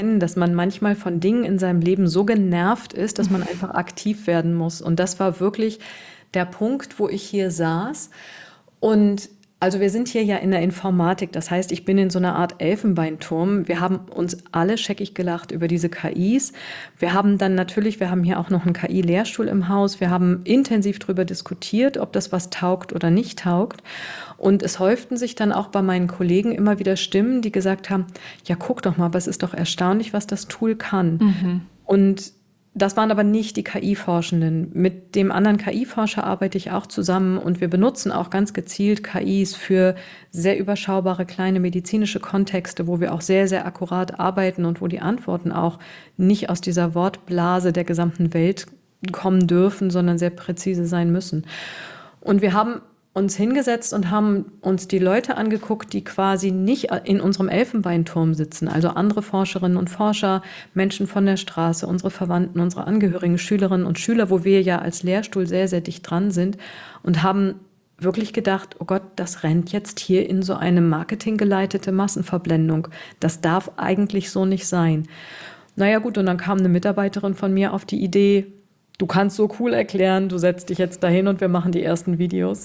dass man manchmal von Dingen in seinem Leben so genervt ist, dass man einfach aktiv werden muss. Und das war wirklich der Punkt, wo ich hier saß. Und also wir sind hier ja in der Informatik. Das heißt, ich bin in so einer Art Elfenbeinturm. Wir haben uns alle scheckig gelacht über diese KIs. Wir haben hier auch noch einen KI-Lehrstuhl im Haus. Wir haben intensiv darüber diskutiert, ob das was taugt oder nicht taugt. Und es häuften sich dann auch bei meinen Kollegen immer wieder Stimmen, die gesagt haben, ja, guck doch mal, aber es ist doch erstaunlich, was das Tool kann. Und das waren aber nicht die KI-Forschenden. Mit dem anderen KI-Forscher arbeite ich auch zusammen und wir benutzen auch ganz gezielt KIs für sehr überschaubare kleine medizinische Kontexte, wo wir auch sehr, sehr akkurat arbeiten und wo die Antworten auch nicht aus dieser Wortblase der gesamten Welt kommen dürfen, sondern sehr präzise sein müssen. Und wir haben uns hingesetzt und haben uns die Leute angeguckt, die quasi nicht in unserem Elfenbeinturm sitzen, also andere Forscherinnen und Forscher, Menschen von der Straße, unsere Verwandten, unsere Angehörigen, Schülerinnen und Schüler, wo wir ja als Lehrstuhl sehr, sehr dicht dran sind und haben wirklich gedacht, oh Gott, das rennt jetzt hier in so eine marketinggeleitete Massenverblendung. Das darf eigentlich so nicht sein. Naja gut, und dann kam eine Mitarbeiterin von mir auf die Idee, du kannst so cool erklären, du setzt dich jetzt dahin und wir machen die ersten Videos.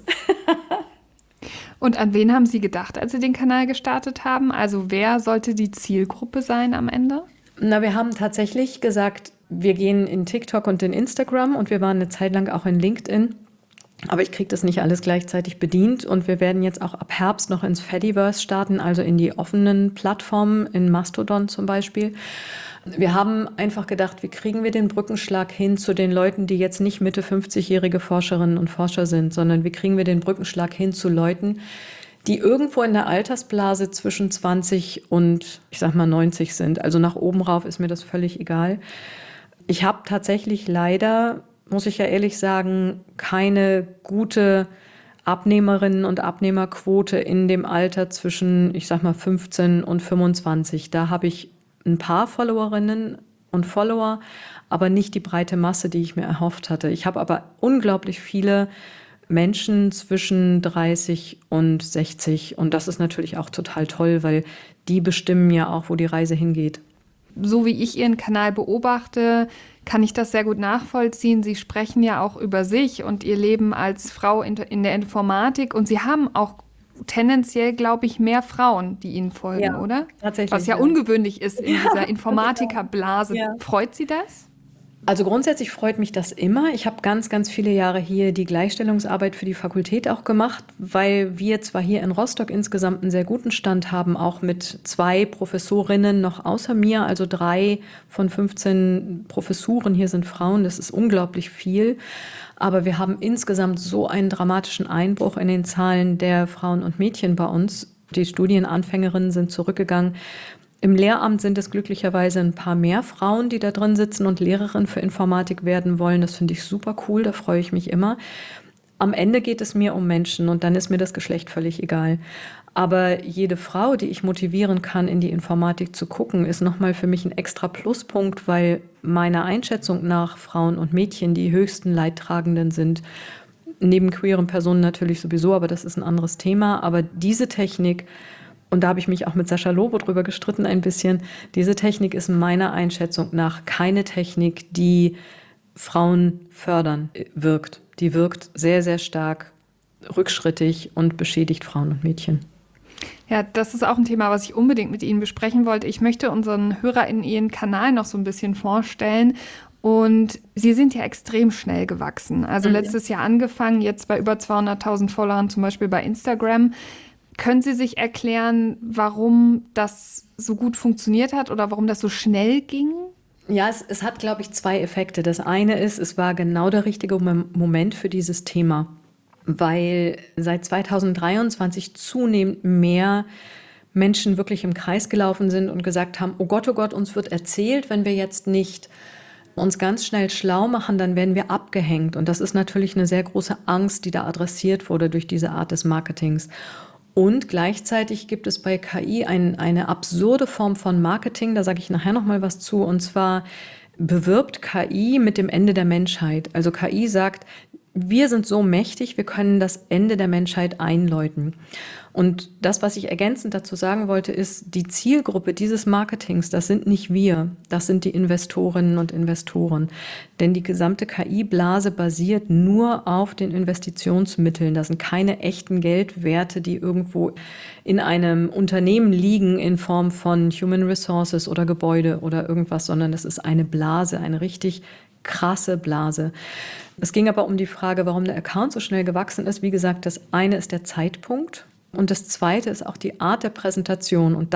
Und an wen haben Sie gedacht, als Sie den Kanal gestartet haben? Also wer sollte die Zielgruppe sein am Ende? Na, wir haben tatsächlich gesagt, wir gehen in TikTok und in Instagram und wir waren eine Zeit lang auch in LinkedIn. Aber ich kriege das nicht alles gleichzeitig bedient und wir werden jetzt auch ab Herbst noch ins Fediverse starten, also in die offenen Plattformen, in Mastodon zum Beispiel. Wir haben einfach gedacht, wie kriegen wir den Brückenschlag hin zu den Leuten, die jetzt nicht Mitte 50-jährige Forscherinnen und Forscher sind, sondern wie kriegen wir den Brückenschlag hin zu Leuten, die irgendwo in der Altersblase zwischen 20 und, ich sag mal, 90 sind. Also nach oben rauf ist mir das völlig egal. Ich habe tatsächlich leider, muss ich ja ehrlich sagen, keine gute Abnehmerinnen- und Abnehmerquote in dem Alter zwischen, ich sag mal, 15 und 25. Da habe ich ein paar Followerinnen und Follower, aber nicht die breite Masse, die ich mir erhofft hatte. Ich habe aber unglaublich viele Menschen zwischen 30 und 60 und das ist natürlich auch total toll, weil die bestimmen ja auch, wo die Reise hingeht. So wie ich Ihren Kanal beobachte, kann ich das sehr gut nachvollziehen. Sie sprechen ja auch über sich und Ihr Leben als Frau in der Informatik und Sie haben auch tendenziell, glaube ich, mehr Frauen, die Ihnen folgen, Ja, oder? tatsächlich, Was ja ja. ungewöhnlich ist in dieser Informatikerbblase. Ja. Freut Sie das? Also grundsätzlich freut mich das immer. Ich habe ganz, ganz viele Jahre hier die Gleichstellungsarbeit für die Fakultät auch gemacht, weil wir zwar hier in Rostock insgesamt einen sehr guten Stand haben, auch mit 2 Professorinnen noch außer mir, also 3 von 15 Professuren hier sind Frauen. Das ist unglaublich viel. Aber wir haben insgesamt so einen dramatischen Einbruch in den Zahlen der Frauen und Mädchen bei uns. Die Studienanfängerinnen sind zurückgegangen. Im Lehramt sind es glücklicherweise ein paar mehr Frauen, die da drin sitzen und Lehrerin für Informatik werden wollen. Das finde ich super cool, da freue ich mich immer. Am Ende geht es mir um Menschen und dann ist mir das Geschlecht völlig egal. Aber jede Frau, die ich motivieren kann, in die Informatik zu gucken, ist nochmal für mich ein extra Pluspunkt, weil meiner Einschätzung nach Frauen und Mädchen die höchsten Leidtragenden sind. Neben queeren Personen natürlich sowieso, aber das ist ein anderes Thema. Aber diese Technik, und da habe ich mich auch mit Sascha Lobo drüber gestritten ein bisschen, diese Technik ist meiner Einschätzung nach keine Technik, die Frauen fördern wirkt. Die wirkt sehr, sehr stark rückschrittig und beschädigt Frauen und Mädchen. Ja, das ist auch ein Thema, was ich unbedingt mit Ihnen besprechen wollte. Ich möchte unseren HörerInnen Ihren Kanal noch so ein bisschen vorstellen. Und Sie sind ja extrem schnell gewachsen. Also letztes Jahr angefangen, jetzt bei über 200.000 Followern, zum Beispiel bei Instagram. Können Sie sich erklären, warum das so gut funktioniert hat oder warum das so schnell ging? Ja, es hat, glaube ich, 2 Effekte. Das eine ist, es war genau der richtige Moment für dieses Thema, weil seit 2023 zunehmend mehr Menschen wirklich im Kreis gelaufen sind und gesagt haben, oh Gott, uns wird erzählt, wenn wir jetzt nicht uns ganz schnell schlau machen, dann werden wir abgehängt. Und das ist natürlich eine sehr große Angst, die da adressiert wurde durch diese Art des Marketings. Und gleichzeitig gibt es bei KI eine absurde Form von Marketing, da sage ich nachher noch mal was zu, und zwar bewirbt KI mit dem Ende der Menschheit. Also KI sagt, wir sind so mächtig, wir können das Ende der Menschheit einläuten. Und das, was ich ergänzend dazu sagen wollte, ist, die Zielgruppe dieses Marketings, das sind nicht wir, das sind die Investorinnen und Investoren. Denn die gesamte KI-Blase basiert nur auf den Investitionsmitteln. Das sind keine echten Geldwerte, die irgendwo in einem Unternehmen liegen in Form von Human Resources oder Gebäude oder irgendwas, sondern es ist eine Blase, eine richtig krasse Blase. Es ging aber um die Frage, warum der Account so schnell gewachsen ist. Wie gesagt, das eine ist der Zeitpunkt und das zweite ist auch die Art der Präsentation. Und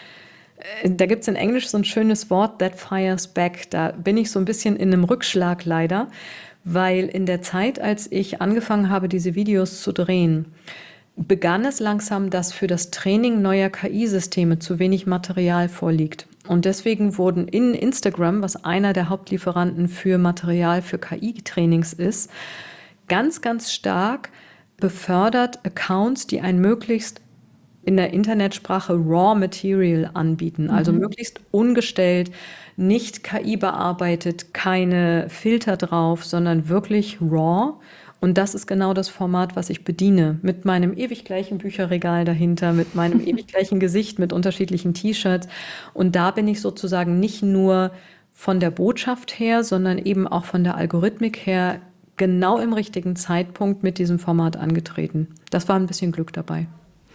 da gibt es in Englisch so ein schönes Wort, that fires back. Da bin ich so ein bisschen in einem Rückschlag leider, weil in der Zeit, als ich angefangen habe, diese Videos zu drehen, begann es langsam, dass für das Training neuer KI-Systeme zu wenig Material vorliegt. Und deswegen wurden in Instagram, was einer der Hauptlieferanten für Material für KI-Trainings ist, ganz, ganz stark befördert Accounts, die ein möglichst in der Internetsprache Raw Material anbieten, also möglichst ungestellt, nicht KI bearbeitet, keine Filter drauf, sondern wirklich raw. Und das ist genau das Format, was ich bediene, mit meinem ewig gleichen Bücherregal dahinter, mit meinem ewig gleichen Gesicht, mit unterschiedlichen T-Shirts. Und da bin ich sozusagen nicht nur von der Botschaft her, sondern eben auch von der Algorithmik her genau im richtigen Zeitpunkt mit diesem Format angetreten. Das war ein bisschen Glück dabei.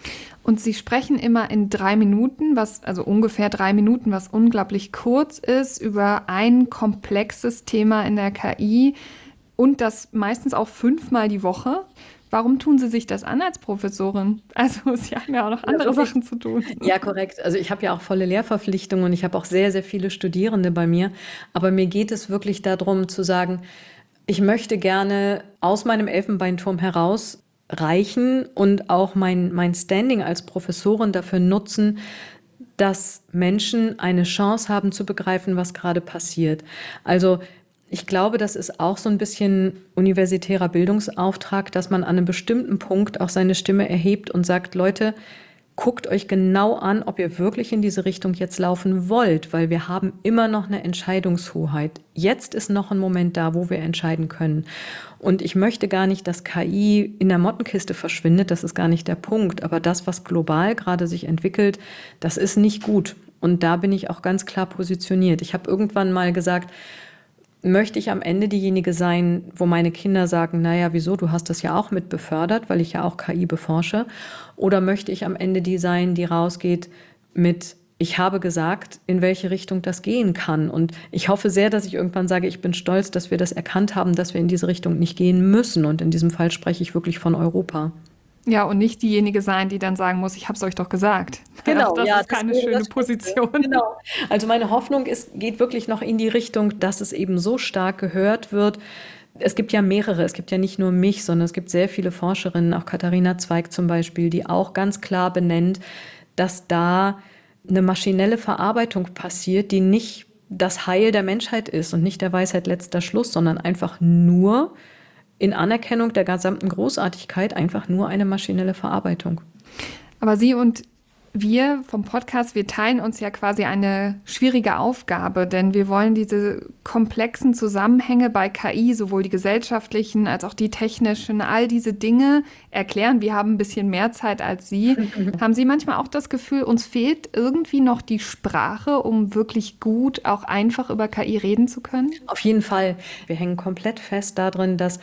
Und Sie sprechen immer in 3 Minuten, also ungefähr 3 Minuten, was unglaublich kurz ist, über ein komplexes Thema in der KI und das meistens auch 5-mal die Woche. Warum tun Sie sich das an als Professorin? Also Sie haben ja auch noch andere Sachen zu tun. Ja, korrekt. Also ich habe ja auch volle Lehrverpflichtungen und ich habe auch sehr, sehr viele Studierende bei mir. Aber mir geht es wirklich darum zu sagen, ich möchte gerne aus meinem Elfenbeinturm heraus reichen und auch mein Standing als Professorin dafür nutzen, dass Menschen eine Chance haben zu begreifen, was gerade passiert. Also ich glaube, das ist auch so ein bisschen universitärer Bildungsauftrag, dass man an einem bestimmten Punkt auch seine Stimme erhebt und sagt, Leute, guckt euch genau an, ob ihr wirklich in diese Richtung jetzt laufen wollt, weil wir haben immer noch eine Entscheidungshoheit. Jetzt ist noch ein Moment da, wo wir entscheiden können. Und ich möchte gar nicht, dass KI in der Mottenkiste verschwindet, das ist gar nicht der Punkt. Aber das, was global gerade sich entwickelt, das ist nicht gut. Und da bin ich auch ganz klar positioniert. Ich habe irgendwann mal gesagt, möchte ich am Ende diejenige sein, wo meine Kinder sagen, naja, wieso, du hast das ja auch mit befördert, weil ich ja auch KI beforsche? Oder möchte ich am Ende die sein, die rausgeht mit, ich habe gesagt, in welche Richtung das gehen kann? Und ich hoffe sehr, dass ich irgendwann sage, ich bin stolz, dass wir das erkannt haben, dass wir in diese Richtung nicht gehen müssen. Und in diesem Fall spreche ich wirklich von Europa. Ja, und nicht diejenige sein, die dann sagen muss, ich habe es euch doch gesagt. Genau, das ja, ist keine schöne Position. Genau. Also meine Hoffnung geht wirklich noch in die Richtung, dass es eben so stark gehört wird. Es gibt ja mehrere, es gibt ja nicht nur mich, sondern es gibt sehr viele Forscherinnen, auch Katharina Zweig zum Beispiel, die auch ganz klar benennt, dass da eine maschinelle Verarbeitung passiert, die nicht das Heil der Menschheit ist und nicht der Weisheit letzter Schluss, sondern einfach nur in Anerkennung der gesamten Großartigkeit einfach nur eine maschinelle Verarbeitung. Aber Sie und wir vom Podcast, wir teilen uns ja quasi eine schwierige Aufgabe, denn wir wollen diese komplexen Zusammenhänge bei KI, sowohl die gesellschaftlichen als auch die technischen, all diese Dinge erklären. Wir haben ein bisschen mehr Zeit als Sie. Haben Sie manchmal auch das Gefühl, uns fehlt irgendwie noch die Sprache, um wirklich gut, auch einfach über KI reden zu können? Auf jeden Fall. Wir hängen komplett fest darin, dass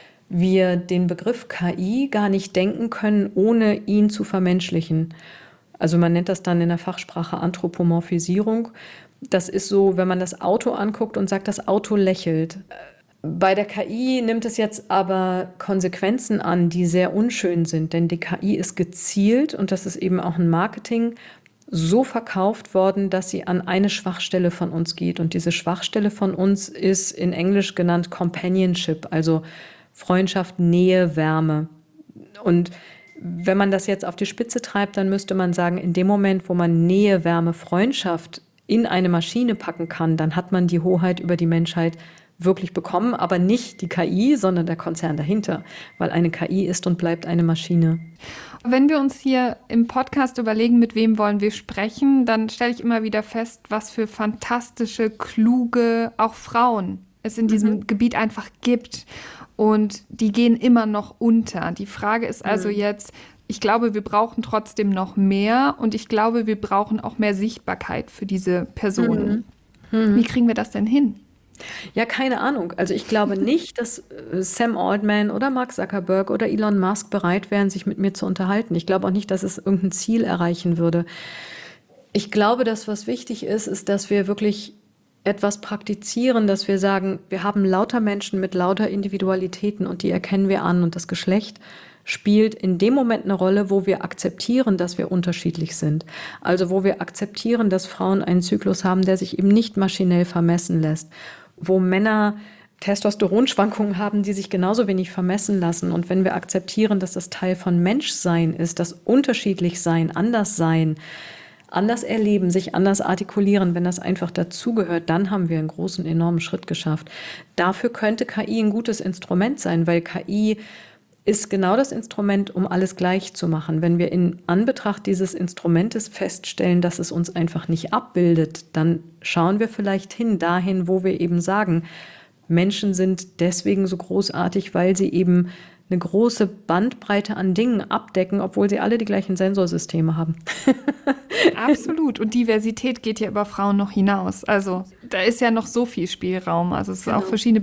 wir den Begriff KI gar nicht denken können, ohne ihn zu vermenschlichen. Also man nennt das dann in der Fachsprache Anthropomorphisierung. Das ist so, wenn man das Auto anguckt und sagt, das Auto lächelt. Bei der KI nimmt es jetzt aber Konsequenzen an, die sehr unschön sind, denn die KI ist gezielt, und das ist eben auch ein Marketing, so verkauft worden, dass sie an eine Schwachstelle von uns geht. Und diese Schwachstelle von uns ist in Englisch genannt Companionship, also Freundschaft, Nähe, Wärme. Und wenn man das jetzt auf die Spitze treibt, dann müsste man sagen, in dem Moment, wo man Nähe, Wärme, Freundschaft in eine Maschine packen kann, dann hat man die Hoheit über die Menschheit wirklich bekommen, aber nicht die KI, sondern der Konzern dahinter, weil eine KI ist und bleibt eine Maschine. Wenn wir uns hier im Podcast überlegen, mit wem wollen wir sprechen, dann stelle ich immer wieder fest, was für fantastische, kluge, auch Frauen es in diesem Gebiet einfach gibt. Und die gehen immer noch unter. Die Frage ist also jetzt, Ich glaube, wir brauchen trotzdem noch mehr und ich glaube, wir brauchen auch mehr Sichtbarkeit für diese Personen. Wie kriegen wir das denn hin? Ja, keine Ahnung. Also ich glaube nicht, dass Sam Altman oder Mark Zuckerberg oder Elon Musk bereit wären, sich mit mir zu unterhalten. Ich glaube auch nicht, dass es irgendein Ziel erreichen würde. Ich glaube, dass was wichtig ist, ist, dass wir wirklich etwas praktizieren, dass wir sagen, wir haben lauter Menschen mit lauter Individualitäten und die erkennen wir an und das Geschlecht spielt in dem Moment eine Rolle, wo wir akzeptieren, dass wir unterschiedlich sind. Also wo wir akzeptieren, dass Frauen einen Zyklus haben, der sich eben nicht maschinell vermessen lässt, wo Männer Testosteronschwankungen haben, die sich genauso wenig vermessen lassen. Und wenn wir akzeptieren, dass das Teil von Menschsein ist, das unterschiedlich sein, anders erleben, sich anders artikulieren, wenn das einfach dazugehört, dann haben wir einen großen, enormen Schritt geschafft. Dafür könnte KI ein gutes Instrument sein, weil KI ist genau das Instrument, um alles gleich zu machen. Wenn wir in Anbetracht dieses Instrumentes feststellen, dass es uns einfach nicht abbildet, dann schauen wir vielleicht dahin, wo wir eben sagen, Menschen sind deswegen so großartig, weil sie eben eine große Bandbreite an Dingen abdecken, obwohl sie alle die gleichen Sensorsysteme haben. Absolut. Und Diversität geht ja über Frauen noch hinaus. Also da ist ja noch so viel Spielraum. Also es ist auch verschiedene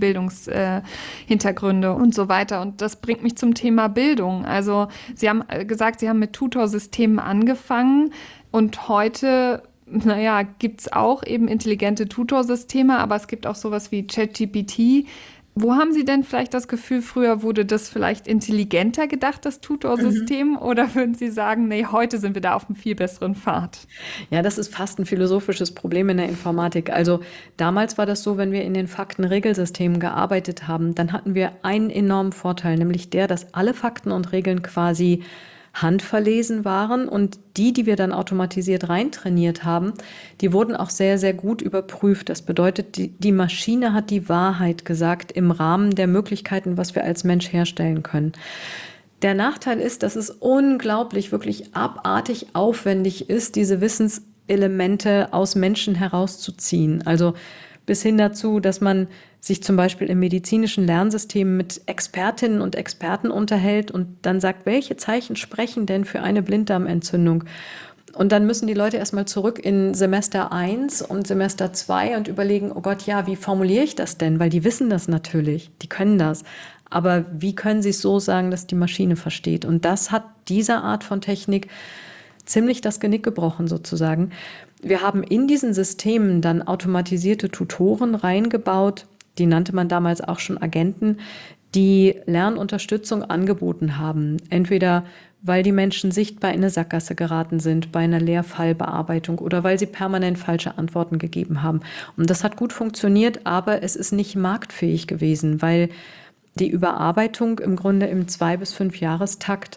Bildungshintergründe und so weiter. Und das bringt mich zum Thema Bildung. Also Sie haben gesagt, Sie haben mit Tutorsystemen angefangen und heute gibt es auch eben intelligente Tutorsysteme, aber es gibt auch sowas wie ChatGPT. Wo haben Sie denn vielleicht das Gefühl, früher wurde das vielleicht intelligenter gedacht, das Tutorsystem? Oder würden Sie sagen, nee, heute sind wir da auf einem viel besseren Pfad? Ja, das ist fast ein philosophisches Problem in der Informatik. Also damals war das so, wenn wir in den Faktenregelsystemen gearbeitet haben, dann hatten wir einen enormen Vorteil, nämlich der, dass alle Fakten und Regeln quasi handverlesen waren und die wir dann automatisiert reintrainiert haben, die wurden auch sehr, sehr gut überprüft. Das bedeutet, die Maschine hat die Wahrheit gesagt im Rahmen der Möglichkeiten, was wir als Mensch herstellen können. Der Nachteil ist, dass es unglaublich, wirklich abartig aufwendig ist, diese Wissenselemente aus Menschen herauszuziehen. Also bis hin dazu, dass man sich zum Beispiel im medizinischen Lernsystem mit Expertinnen und Experten unterhält und dann sagt, welche Zeichen sprechen denn für eine Blinddarmentzündung? Und dann müssen die Leute erstmal zurück in Semester 1 und Semester 2 und überlegen, oh Gott, ja, wie formuliere ich das denn? Weil die wissen das natürlich, die können das. Aber wie können sie es so sagen, dass die Maschine versteht? Und das hat dieser Art von Technik ziemlich das Genick gebrochen sozusagen. Wir haben in diesen Systemen dann automatisierte Tutoren reingebaut, die nannte man damals auch schon Agenten, die Lernunterstützung angeboten haben. Entweder weil die Menschen sichtbar in eine Sackgasse geraten sind bei einer Lehrfallbearbeitung oder weil sie permanent falsche Antworten gegeben haben. Und das hat gut funktioniert, aber es ist nicht marktfähig gewesen, weil die Überarbeitung im Grunde im 2- bis 5-Jahrestakt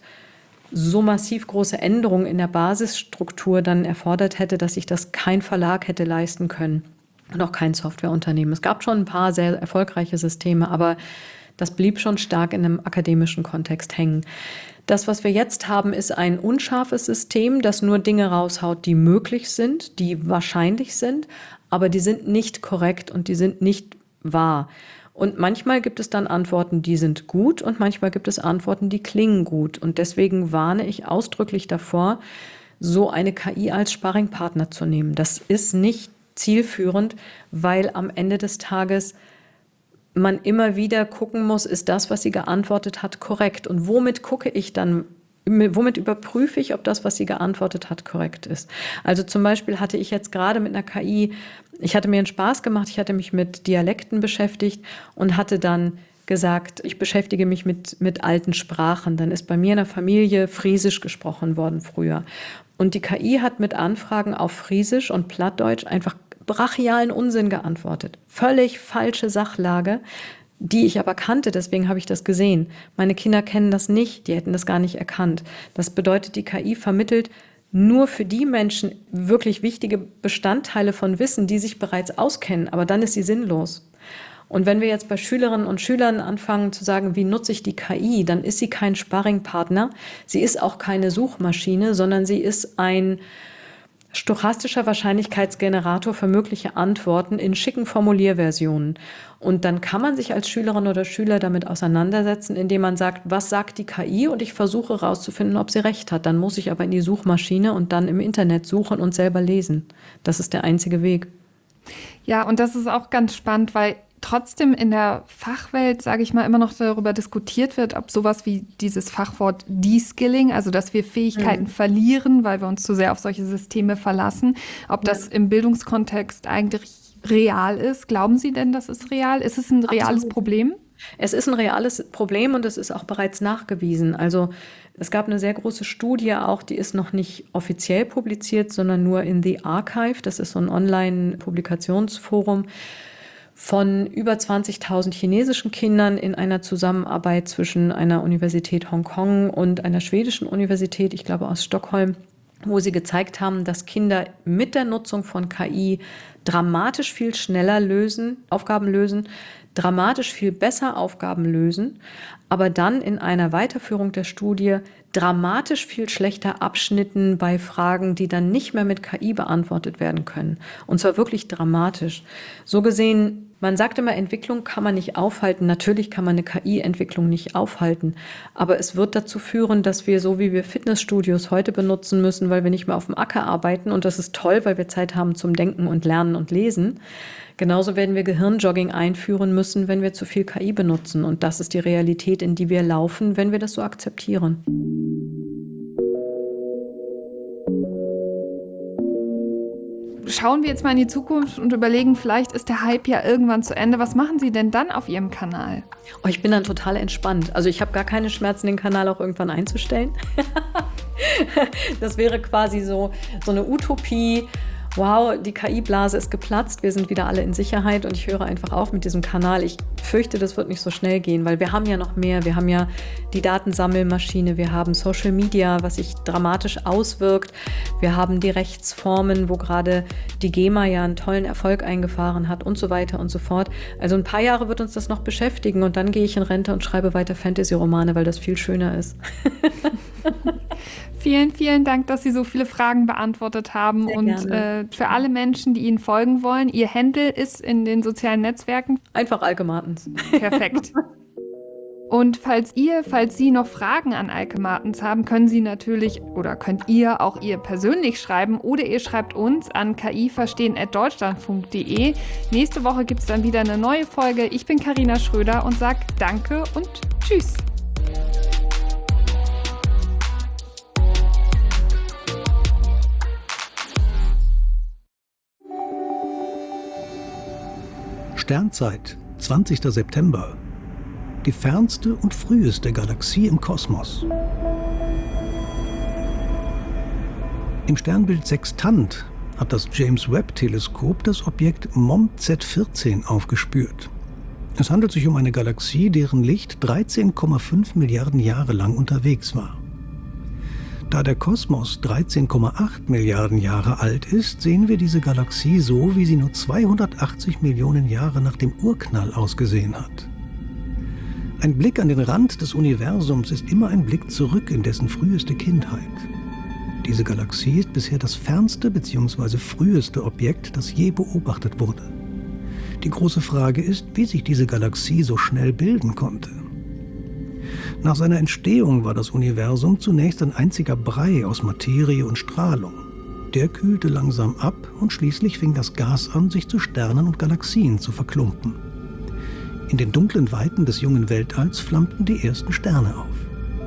so massiv große Änderungen in der Basisstruktur dann erfordert hätte, dass sich das kein Verlag hätte leisten können und auch kein Softwareunternehmen. Es gab schon ein paar sehr erfolgreiche Systeme, aber das blieb schon stark in einem akademischen Kontext hängen. Das, was wir jetzt haben, ist ein unscharfes System, das nur Dinge raushaut, die möglich sind, die wahrscheinlich sind, aber die sind nicht korrekt und die sind nicht wahr. Und manchmal gibt es dann Antworten, die sind gut und manchmal gibt es Antworten, die klingen gut. Und deswegen warne ich ausdrücklich davor, so eine KI als Sparringpartner zu nehmen. Das ist nicht zielführend, weil am Ende des Tages man immer wieder gucken muss, ist das, was sie geantwortet hat, korrekt? Und womit überprüfe ich, ob das, was sie geantwortet hat, korrekt ist? Also zum Beispiel hatte ich jetzt gerade mit einer KI, ich hatte mir einen Spaß gemacht, ich hatte mich mit Dialekten beschäftigt und hatte dann gesagt, ich beschäftige mich mit alten Sprachen. Dann ist bei mir in der Familie Friesisch gesprochen worden früher. Und die KI hat mit Anfragen auf Friesisch und Plattdeutsch einfach brachialen Unsinn geantwortet. Völlig falsche Sachlage, die ich aber kannte, deswegen habe ich das gesehen. Meine Kinder kennen das nicht, die hätten das gar nicht erkannt. Das bedeutet, die KI vermittelt nur für die Menschen wirklich wichtige Bestandteile von Wissen, die sich bereits auskennen, aber dann ist sie sinnlos. Und wenn wir jetzt bei Schülerinnen und Schülern anfangen zu sagen, wie nutze ich die KI, dann ist sie kein Sparringpartner, sie ist auch keine Suchmaschine, sondern sie ist ein stochastischer Wahrscheinlichkeitsgenerator für mögliche Antworten in schicken Formulierversionen. Und dann kann man sich als Schülerin oder Schüler damit auseinandersetzen, indem man sagt, was sagt die KI? Und ich versuche herauszufinden, ob sie recht hat. Dann muss ich aber in die Suchmaschine und dann im Internet suchen und selber lesen. Das ist der einzige Weg. Ja, und das ist auch ganz spannend, weil trotzdem in der Fachwelt, sage ich mal, immer noch darüber diskutiert wird, ob sowas wie dieses Fachwort De-Skilling, also dass wir Fähigkeiten verlieren, weil wir uns zu sehr auf solche Systeme verlassen, ob das im Bildungskontext eigentlich real ist. Glauben Sie denn, das ist real? Ist es ein reales Problem? Es ist ein reales Problem und es ist auch bereits nachgewiesen. Also es gab eine sehr große Studie auch, die ist noch nicht offiziell publiziert, sondern nur in The Archive. Das ist so ein Online-Publikationsforum von über 20.000 chinesischen Kindern in einer Zusammenarbeit zwischen einer Universität Hongkong und einer schwedischen Universität, ich glaube aus Stockholm, wo sie gezeigt haben, dass Kinder mit der Nutzung von KI dramatisch viel schneller Aufgaben lösen, dramatisch viel besser Aufgaben lösen, aber dann in einer Weiterführung der Studie dramatisch viel schlechter abschnitten bei Fragen, die dann nicht mehr mit KI beantwortet werden können. Und zwar wirklich dramatisch. So gesehen, man sagt immer, Entwicklung kann man nicht aufhalten. Natürlich kann man eine KI-Entwicklung nicht aufhalten. Aber es wird dazu führen, dass wir, so wie wir Fitnessstudios heute benutzen müssen, weil wir nicht mehr auf dem Acker arbeiten. Und das ist toll, weil wir Zeit haben zum Denken und Lernen und Lesen. Genauso werden wir Gehirnjogging einführen müssen, wenn wir zu viel KI benutzen. Und das ist die Realität, in die wir laufen, wenn wir das so akzeptieren. Schauen wir jetzt mal in die Zukunft und überlegen, vielleicht ist der Hype ja irgendwann zu Ende. Was machen Sie denn dann auf Ihrem Kanal? Oh, ich bin dann total entspannt. Also ich habe gar keine Schmerzen, den Kanal auch irgendwann einzustellen. Das wäre quasi so eine Utopie. Wow, die KI-Blase ist geplatzt, wir sind wieder alle in Sicherheit und ich höre einfach auf mit diesem Kanal. Ich fürchte, das wird nicht so schnell gehen, weil wir haben ja noch mehr. Wir haben ja die Datensammelmaschine, wir haben Social Media, was sich dramatisch auswirkt. Wir haben die Rechtsformen, wo gerade die GEMA ja einen tollen Erfolg eingefahren hat und so weiter und so fort. Also ein paar Jahre wird uns das noch beschäftigen und dann gehe ich in Rente und schreibe weiter Fantasy-Romane, weil das viel schöner ist. Vielen, vielen Dank, dass Sie so viele Fragen beantwortet haben. Sehr und für alle Menschen, die Ihnen folgen wollen, Ihr Handle ist in den sozialen Netzwerken. Einfach Alke Martens. Perfekt. Und falls Sie noch Fragen an Alke Martens haben, könnt ihr auch ihr persönlich schreiben oder ihr schreibt uns an kiverstehen@deutschlandfunk.de. Nächste Woche gibt es dann wieder eine neue Folge. Ich bin Carina Schröder und sage Danke und Tschüss. Sternzeit, 20. September. Die fernste und früheste Galaxie im Kosmos. Im Sternbild Sextant hat das James-Webb-Teleskop das Objekt MOM-Z14 aufgespürt. Es handelt sich um eine Galaxie, deren Licht 13,5 Milliarden Jahre lang unterwegs war. Da der Kosmos 13,8 Milliarden Jahre alt ist, sehen wir diese Galaxie so, wie sie nur 280 Millionen Jahre nach dem Urknall ausgesehen hat. Ein Blick an den Rand des Universums ist immer ein Blick zurück in dessen früheste Kindheit. Diese Galaxie ist bisher das fernste bzw. früheste Objekt, das je beobachtet wurde. Die große Frage ist, wie sich diese Galaxie so schnell bilden konnte. Nach seiner Entstehung war das Universum zunächst ein einziger Brei aus Materie und Strahlung. Der kühlte langsam ab und schließlich fing das Gas an, sich zu Sternen und Galaxien zu verklumpen. In den dunklen Weiten des jungen Weltalls flammten die ersten Sterne auf.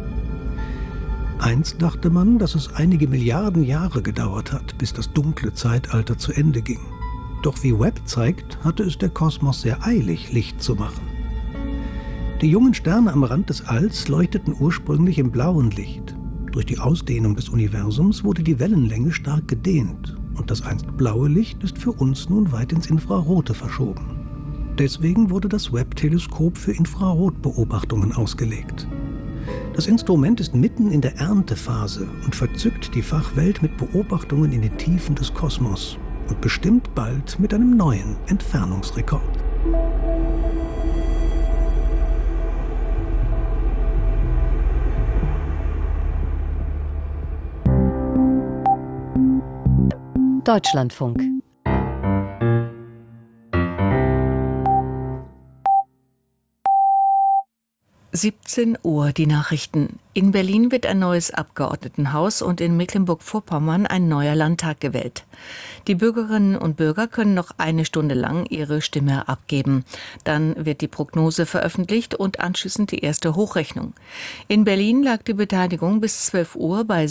Einst dachte man, dass es einige Milliarden Jahre gedauert hat, bis das dunkle Zeitalter zu Ende ging. Doch wie Webb zeigt, hatte es der Kosmos sehr eilig, Licht zu machen. Die jungen Sterne am Rand des Alls leuchteten ursprünglich im blauen Licht. Durch die Ausdehnung des Universums wurde die Wellenlänge stark gedehnt und das einst blaue Licht ist für uns nun weit ins Infrarote verschoben. Deswegen wurde das Webb-Teleskop für Infrarotbeobachtungen ausgelegt. Das Instrument ist mitten in der Erntephase und verzückt die Fachwelt mit Beobachtungen in den Tiefen des Kosmos und bestimmt bald mit einem neuen Entfernungsrekord. Deutschlandfunk. Uhr, die Nachrichten. In Berlin wird ein neues Abgeordnetenhaus und in Mecklenburg-Vorpommern ein neuer Landtag gewählt. Die Bürgerinnen und Bürger können noch eine Stunde lang ihre Stimme abgeben. Dann wird die Prognose veröffentlicht und anschließend die erste Hochrechnung. In Berlin lag die Beteiligung bis 12 Uhr bei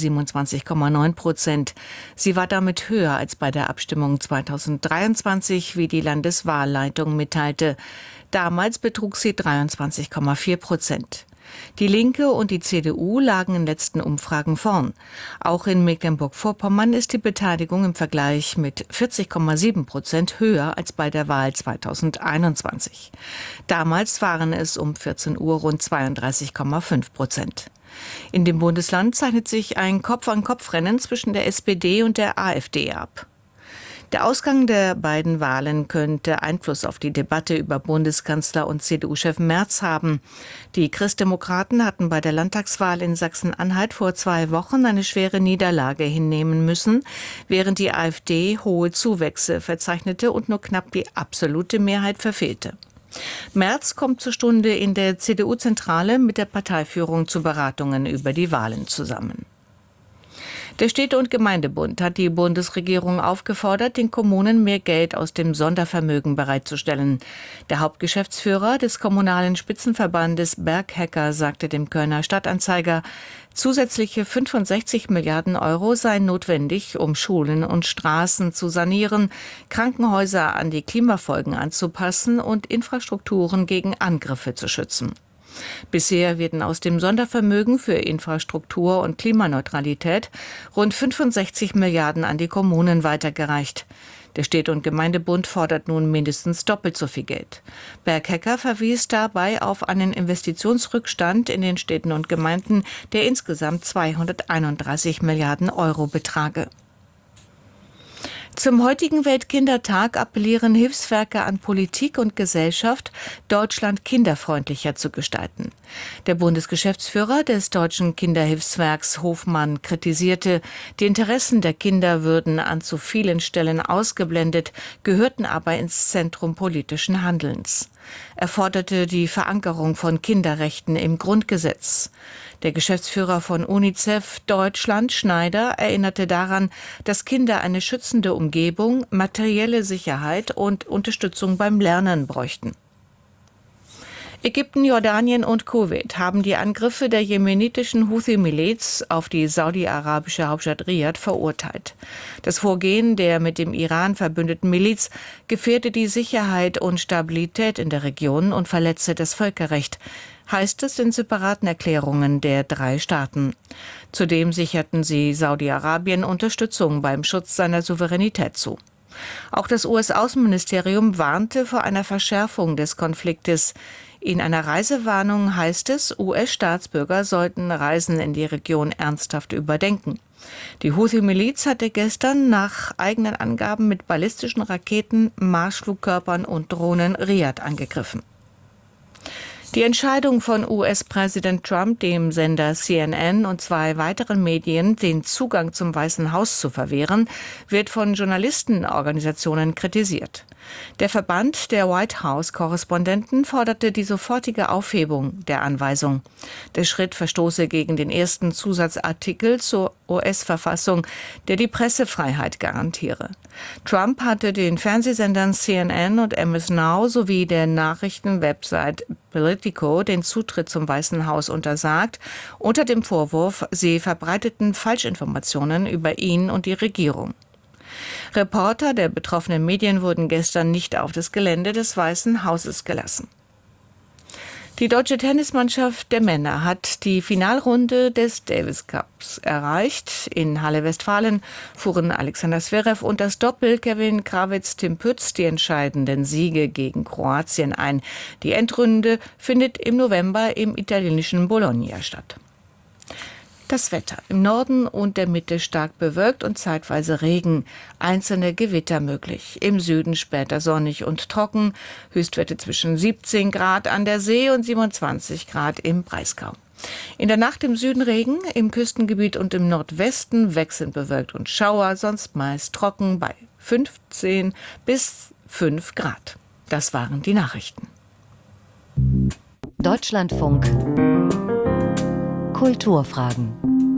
27,9%. Sie war damit höher als bei der Abstimmung 2023, wie die Landeswahlleitung mitteilte. Damals betrug sie 23,4%. Die Linke und die CDU lagen in letzten Umfragen vorn. Auch in Mecklenburg-Vorpommern ist die Beteiligung im Vergleich mit 40,7% höher als bei der Wahl 2021. Damals waren es um 14 Uhr rund 32,5%. In dem Bundesland zeichnet sich ein Kopf-an-Kopf-Rennen zwischen der SPD und der AfD ab. Der Ausgang der beiden Wahlen könnte Einfluss auf die Debatte über Bundeskanzler und CDU-Chef Merz haben. Die Christdemokraten hatten bei der Landtagswahl in Sachsen-Anhalt vor 2 Wochen eine schwere Niederlage hinnehmen müssen, während die AfD hohe Zuwächse verzeichnete und nur knapp die absolute Mehrheit verfehlte. Merz kommt zur Stunde in der CDU-Zentrale mit der Parteiführung zu Beratungen über die Wahlen zusammen. Der Städte- und Gemeindebund hat die Bundesregierung aufgefordert, den Kommunen mehr Geld aus dem Sondervermögen bereitzustellen. Der Hauptgeschäftsführer des kommunalen Spitzenverbandes Berghecker sagte dem Kölner Stadtanzeiger, zusätzliche 65 Milliarden Euro seien notwendig, um Schulen und Straßen zu sanieren, Krankenhäuser an die Klimafolgen anzupassen und Infrastrukturen gegen Angriffe zu schützen. Bisher werden aus dem Sondervermögen für Infrastruktur und Klimaneutralität rund 65 Milliarden an die Kommunen weitergereicht. Der Städte- und Gemeindebund fordert nun mindestens doppelt so viel Geld. Berghecker verwies dabei auf einen Investitionsrückstand in den Städten und Gemeinden, der insgesamt 231 Milliarden Euro betrage. Zum heutigen Weltkindertag appellieren Hilfswerke an Politik und Gesellschaft, Deutschland kinderfreundlicher zu gestalten. Der Bundesgeschäftsführer des Deutschen Kinderhilfswerks Hofmann kritisierte, die Interessen der Kinder würden an zu vielen Stellen ausgeblendet, gehörten aber ins Zentrum politischen Handelns. Er forderte die Verankerung von Kinderrechten im Grundgesetz. Der Geschäftsführer von UNICEF Deutschland, Schneider, erinnerte daran, dass Kinder eine schützende Umgebung, materielle Sicherheit und Unterstützung beim Lernen bräuchten. Ägypten, Jordanien und Kuwait haben die Angriffe der jemenitischen Houthi-Miliz auf die saudi-arabische Hauptstadt Riad verurteilt. Das Vorgehen der mit dem Iran verbündeten Miliz gefährdet die Sicherheit und Stabilität in der Region und verletze das Völkerrecht, heißt es in separaten Erklärungen der 3 Staaten. Zudem sicherten sie Saudi-Arabien Unterstützung beim Schutz seiner Souveränität zu. Auch das US-Außenministerium warnte vor einer Verschärfung des Konfliktes. In einer Reisewarnung heißt es, US-Staatsbürger sollten Reisen in die Region ernsthaft überdenken. Die Houthi-Miliz hatte gestern nach eigenen Angaben mit ballistischen Raketen, Marschflugkörpern und Drohnen Riad angegriffen. Die Entscheidung von US-Präsident Trump, dem Sender CNN und 2 weiteren Medien den Zugang zum Weißen Haus zu verwehren, wird von Journalistenorganisationen kritisiert. Der Verband der White House-Korrespondenten forderte die sofortige Aufhebung der Anweisung. Der Schritt verstoße gegen den ersten Zusatzartikel zur US-Verfassung, der die Pressefreiheit garantiere. Trump hatte den Fernsehsendern CNN und MS Now sowie der Nachrichtenwebsite Politico den Zutritt zum Weißen Haus untersagt, unter dem Vorwurf, sie verbreiteten Falschinformationen über ihn und die Regierung. Reporter der betroffenen Medien wurden gestern nicht auf das Gelände des Weißen Hauses gelassen. Die deutsche Tennismannschaft der Männer hat die Finalrunde des Davis Cups erreicht. In Halle-Westfalen fuhren Alexander Zverev und das Doppel Kevin Krawitz-Tim Pütz die entscheidenden Siege gegen Kroatien ein. Die Endrunde findet im November im italienischen Bologna statt. Das Wetter. Im Norden und der Mitte stark bewölkt und zeitweise Regen. Einzelne Gewitter möglich. Im Süden später sonnig und trocken. Höchstwerte zwischen 17 Grad an der See und 27 Grad im Breisgau. In der Nacht im Süden Regen, im Küstengebiet und im Nordwesten wechselnd bewölkt und Schauer, sonst meist trocken bei 15 bis 5 Grad. Das waren die Nachrichten. Deutschlandfunk Kulturfragen.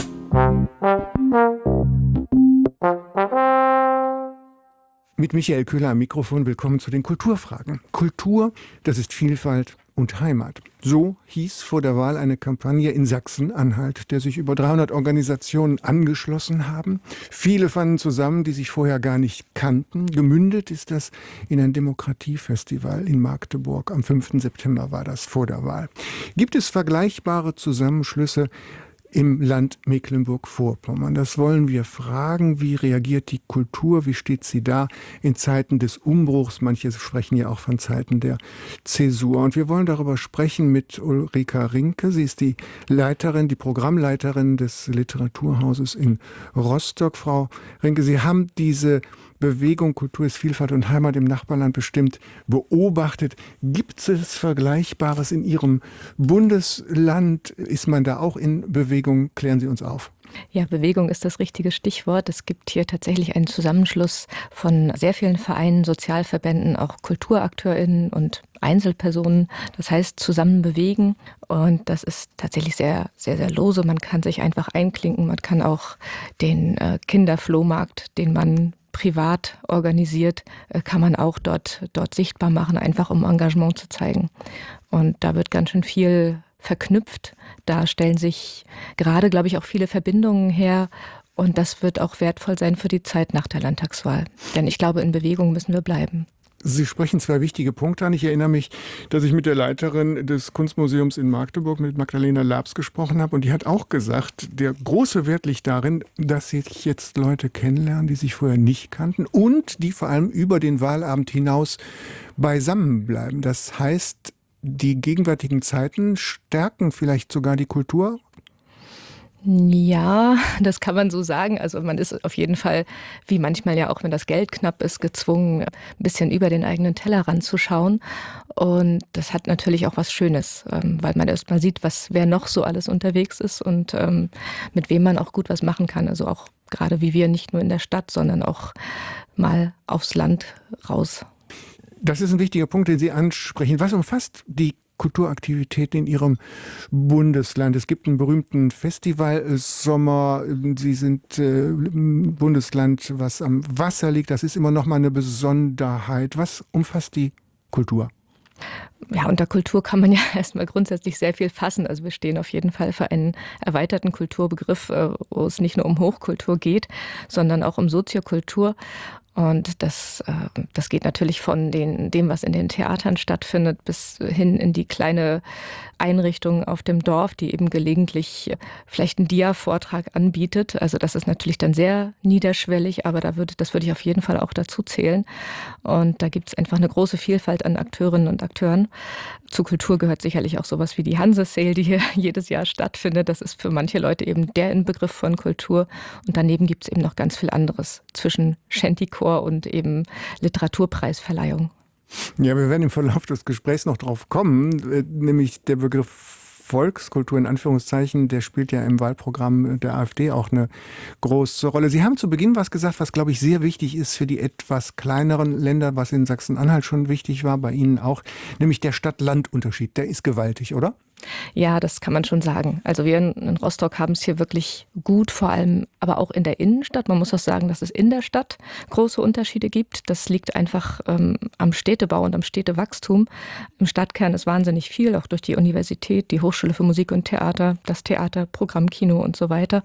Mit Michael Köhler am Mikrofon, willkommen zu den Kulturfragen. Kultur, das ist Vielfalt und Heimat. So hieß vor der Wahl eine Kampagne in Sachsen-Anhalt, der sich über 300 Organisationen angeschlossen haben. Viele fanden zusammen, die sich vorher gar nicht kannten. Gemündet ist das in ein Demokratiefestival in Magdeburg. Am 5. September war das vor der Wahl. Gibt es vergleichbare Zusammenschlüsse im Land Mecklenburg-Vorpommern? Das wollen wir fragen. Wie reagiert die Kultur? Wie steht sie da in Zeiten des Umbruchs? Manche sprechen ja auch von Zeiten der Zäsur. Und wir wollen darüber sprechen mit Ulrika Rinke. Sie ist die Leiterin, die Programmleiterin des Literaturhauses in Rostock. Frau Rinke, Sie haben diese Bewegung Kultur ist Vielfalt und Heimat im Nachbarland bestimmt beobachtet. Gibt es Vergleichbares in Ihrem Bundesland? Ist man da auch in Bewegung? Klären Sie uns auf. Ja, Bewegung ist das richtige Stichwort. Es gibt hier tatsächlich einen Zusammenschluss von sehr vielen Vereinen, Sozialverbänden, auch KulturakteurInnen und Einzelpersonen. Das heißt, zusammen bewegen. Und das ist tatsächlich sehr, sehr, sehr lose. Man kann sich einfach einklinken. Man kann auch den Kinderflohmarkt, den man privat organisiert, kann man auch dort sichtbar machen, einfach um Engagement zu zeigen. Und da wird ganz schön viel verknüpft. Da stellen sich gerade, glaube ich, auch viele Verbindungen her. Und das wird auch wertvoll sein für die Zeit nach der Landtagswahl. Denn ich glaube, in Bewegung müssen wir bleiben. Sie sprechen zwei wichtige Punkte an. Ich erinnere mich, dass ich mit der Leiterin des Kunstmuseums in Magdeburg, mit Magdalena Labs, gesprochen habe. Und die hat auch gesagt, der große Wert liegt darin, dass sich jetzt Leute kennenlernen, die sich vorher nicht kannten und die vor allem über den Wahlabend hinaus beisammen bleiben. Das heißt, die gegenwärtigen Zeiten stärken vielleicht sogar die Kultur? Ja, das kann man so sagen. Also man ist auf jeden Fall, wie manchmal ja auch, wenn das Geld knapp ist, gezwungen, ein bisschen über den eigenen Tellerrand zu schauen. Und das hat natürlich auch was Schönes, weil man erst mal sieht, wer noch so alles unterwegs ist und mit wem man auch gut was machen kann. Also auch gerade wie wir, nicht nur in der Stadt, sondern auch mal aufs Land raus. Das ist ein wichtiger Punkt, den Sie ansprechen. Was umfasst die Kulturaktivitäten in Ihrem Bundesland? Es gibt einen berühmten Festivalsommer. Sie sind ein Bundesland, was am Wasser liegt. Das ist immer noch mal eine Besonderheit. Was umfasst die Kultur? Ja, unter Kultur kann man ja erstmal grundsätzlich sehr viel fassen. Also wir stehen auf jeden Fall für einen erweiterten Kulturbegriff, wo es nicht nur um Hochkultur geht, sondern auch um Soziokultur. Und das geht natürlich von dem, was in den Theatern stattfindet, bis hin in die kleine Einrichtung auf dem Dorf, die eben gelegentlich vielleicht einen Dia-Vortrag anbietet. Also das ist natürlich dann sehr niederschwellig, aber das würde ich auf jeden Fall auch dazu zählen. Und da gibt es einfach eine große Vielfalt an Akteurinnen und Akteuren. Zu Kultur gehört sicherlich auch sowas wie die Hanse-Sale, die hier jedes Jahr stattfindet. Das ist für manche Leute eben der Inbegriff von Kultur. Und daneben gibt es eben noch ganz viel anderes zwischen Shantychor und eben Literaturpreisverleihung. Ja, wir werden im Verlauf des Gesprächs noch drauf kommen, nämlich der Begriff Volkskultur in Anführungszeichen, der spielt ja im Wahlprogramm der AfD auch eine große Rolle. Sie haben zu Beginn was gesagt, was, glaube ich, sehr wichtig ist für die etwas kleineren Länder, was in Sachsen-Anhalt schon wichtig war, bei Ihnen auch, nämlich der Stadt-Land-Unterschied. Der ist gewaltig, oder? Ja, das kann man schon sagen. Also wir in Rostock haben es hier wirklich gut, vor allem aber auch in der Innenstadt. Man muss auch sagen, dass es in der Stadt große Unterschiede gibt. Das liegt einfach am Städtebau und am Städtewachstum. Im Stadtkern ist wahnsinnig viel, auch durch die Universität, die Hochschule für Musik und Theater, das Theater, Programmkino und so weiter.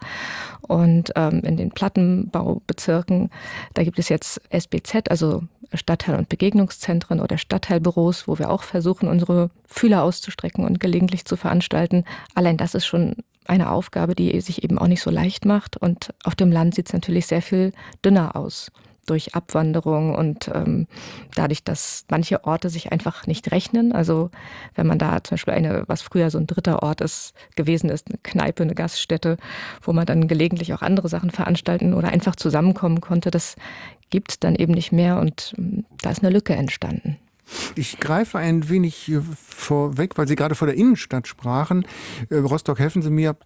Und in den Plattenbaubezirken, da gibt es jetzt SBZ, also Stadtteil- und Begegnungszentren oder Stadtteilbüros, wo wir auch versuchen, unsere Fühler auszustrecken und gelegentlich zu veranstalten. Allein das ist schon eine Aufgabe, die sich eben auch nicht so leicht macht. Und auf dem Land sieht es natürlich sehr viel dünner aus. Durch Abwanderung und dadurch, dass manche Orte sich einfach nicht rechnen. Also wenn man da zum Beispiel was früher so ein dritter Ort gewesen ist, eine Kneipe, eine Gaststätte, wo man dann gelegentlich auch andere Sachen veranstalten oder einfach zusammenkommen konnte, das gibt es dann eben nicht mehr und da ist eine Lücke entstanden. Ich greife ein wenig vorweg, weil Sie gerade vor der Innenstadt sprachen. Rostock, helfen Sie mir,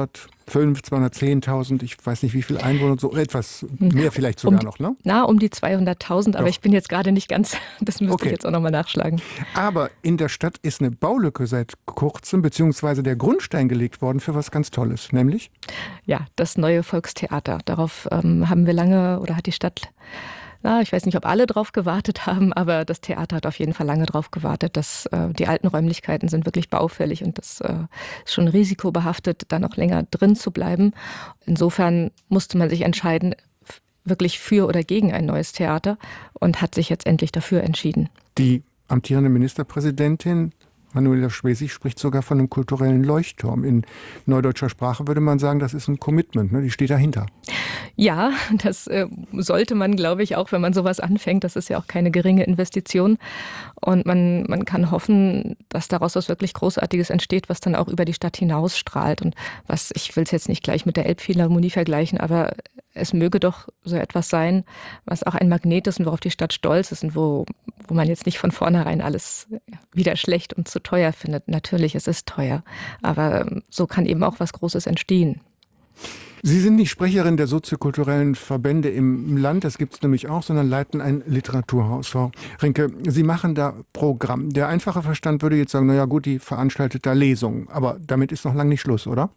210.000, ich weiß nicht wie viele Einwohner, so etwas mehr vielleicht sogar noch, ne? Um die 200.000, aber Doch. ich bin jetzt gerade nicht ganz, das müsste ich jetzt auch nochmal nachschlagen. Aber in der Stadt ist eine Baulücke seit kurzem, beziehungsweise der Grundstein gelegt worden für was ganz Tolles, nämlich? Ja, das neue Volkstheater. Darauf haben wir lange, oder hat die Stadt... ich weiß nicht, ob alle drauf gewartet haben, aber das Theater hat auf jeden Fall lange drauf gewartet. Die alten Räumlichkeiten sind wirklich baufällig und das ist schon risikobehaftet, da noch länger drin zu bleiben. Insofern musste man sich entscheiden, wirklich für oder gegen ein neues Theater und hat sich jetzt endlich dafür entschieden. Die amtierende Ministerpräsidentin Manuela Schwesig spricht sogar von einem kulturellen Leuchtturm. In neudeutscher Sprache würde man sagen, das ist ein Commitment, ne? Die steht dahinter. Ja, das sollte man, glaube ich, auch, wenn man sowas anfängt. Das ist ja auch keine geringe Investition. Und man kann hoffen, dass daraus was wirklich Großartiges entsteht, was dann auch über die Stadt hinausstrahlt. Und ich will es jetzt nicht gleich mit der Elbphilharmonie vergleichen, aber es möge doch so etwas sein, was auch ein Magnet ist und worauf die Stadt stolz ist und wo man jetzt nicht von vornherein alles wieder schlecht und zu teuer findet. Natürlich, es ist teuer, aber so kann eben auch was Großes entstehen. Sie sind nicht Sprecherin der soziokulturellen Verbände im Land, das gibt es nämlich auch, sondern leiten ein Literaturhaus. Frau Rinke, Sie machen da Programm. Der einfache Verstand würde jetzt sagen, naja gut, die veranstaltet da Lesungen, aber damit ist noch lange nicht Schluss, oder?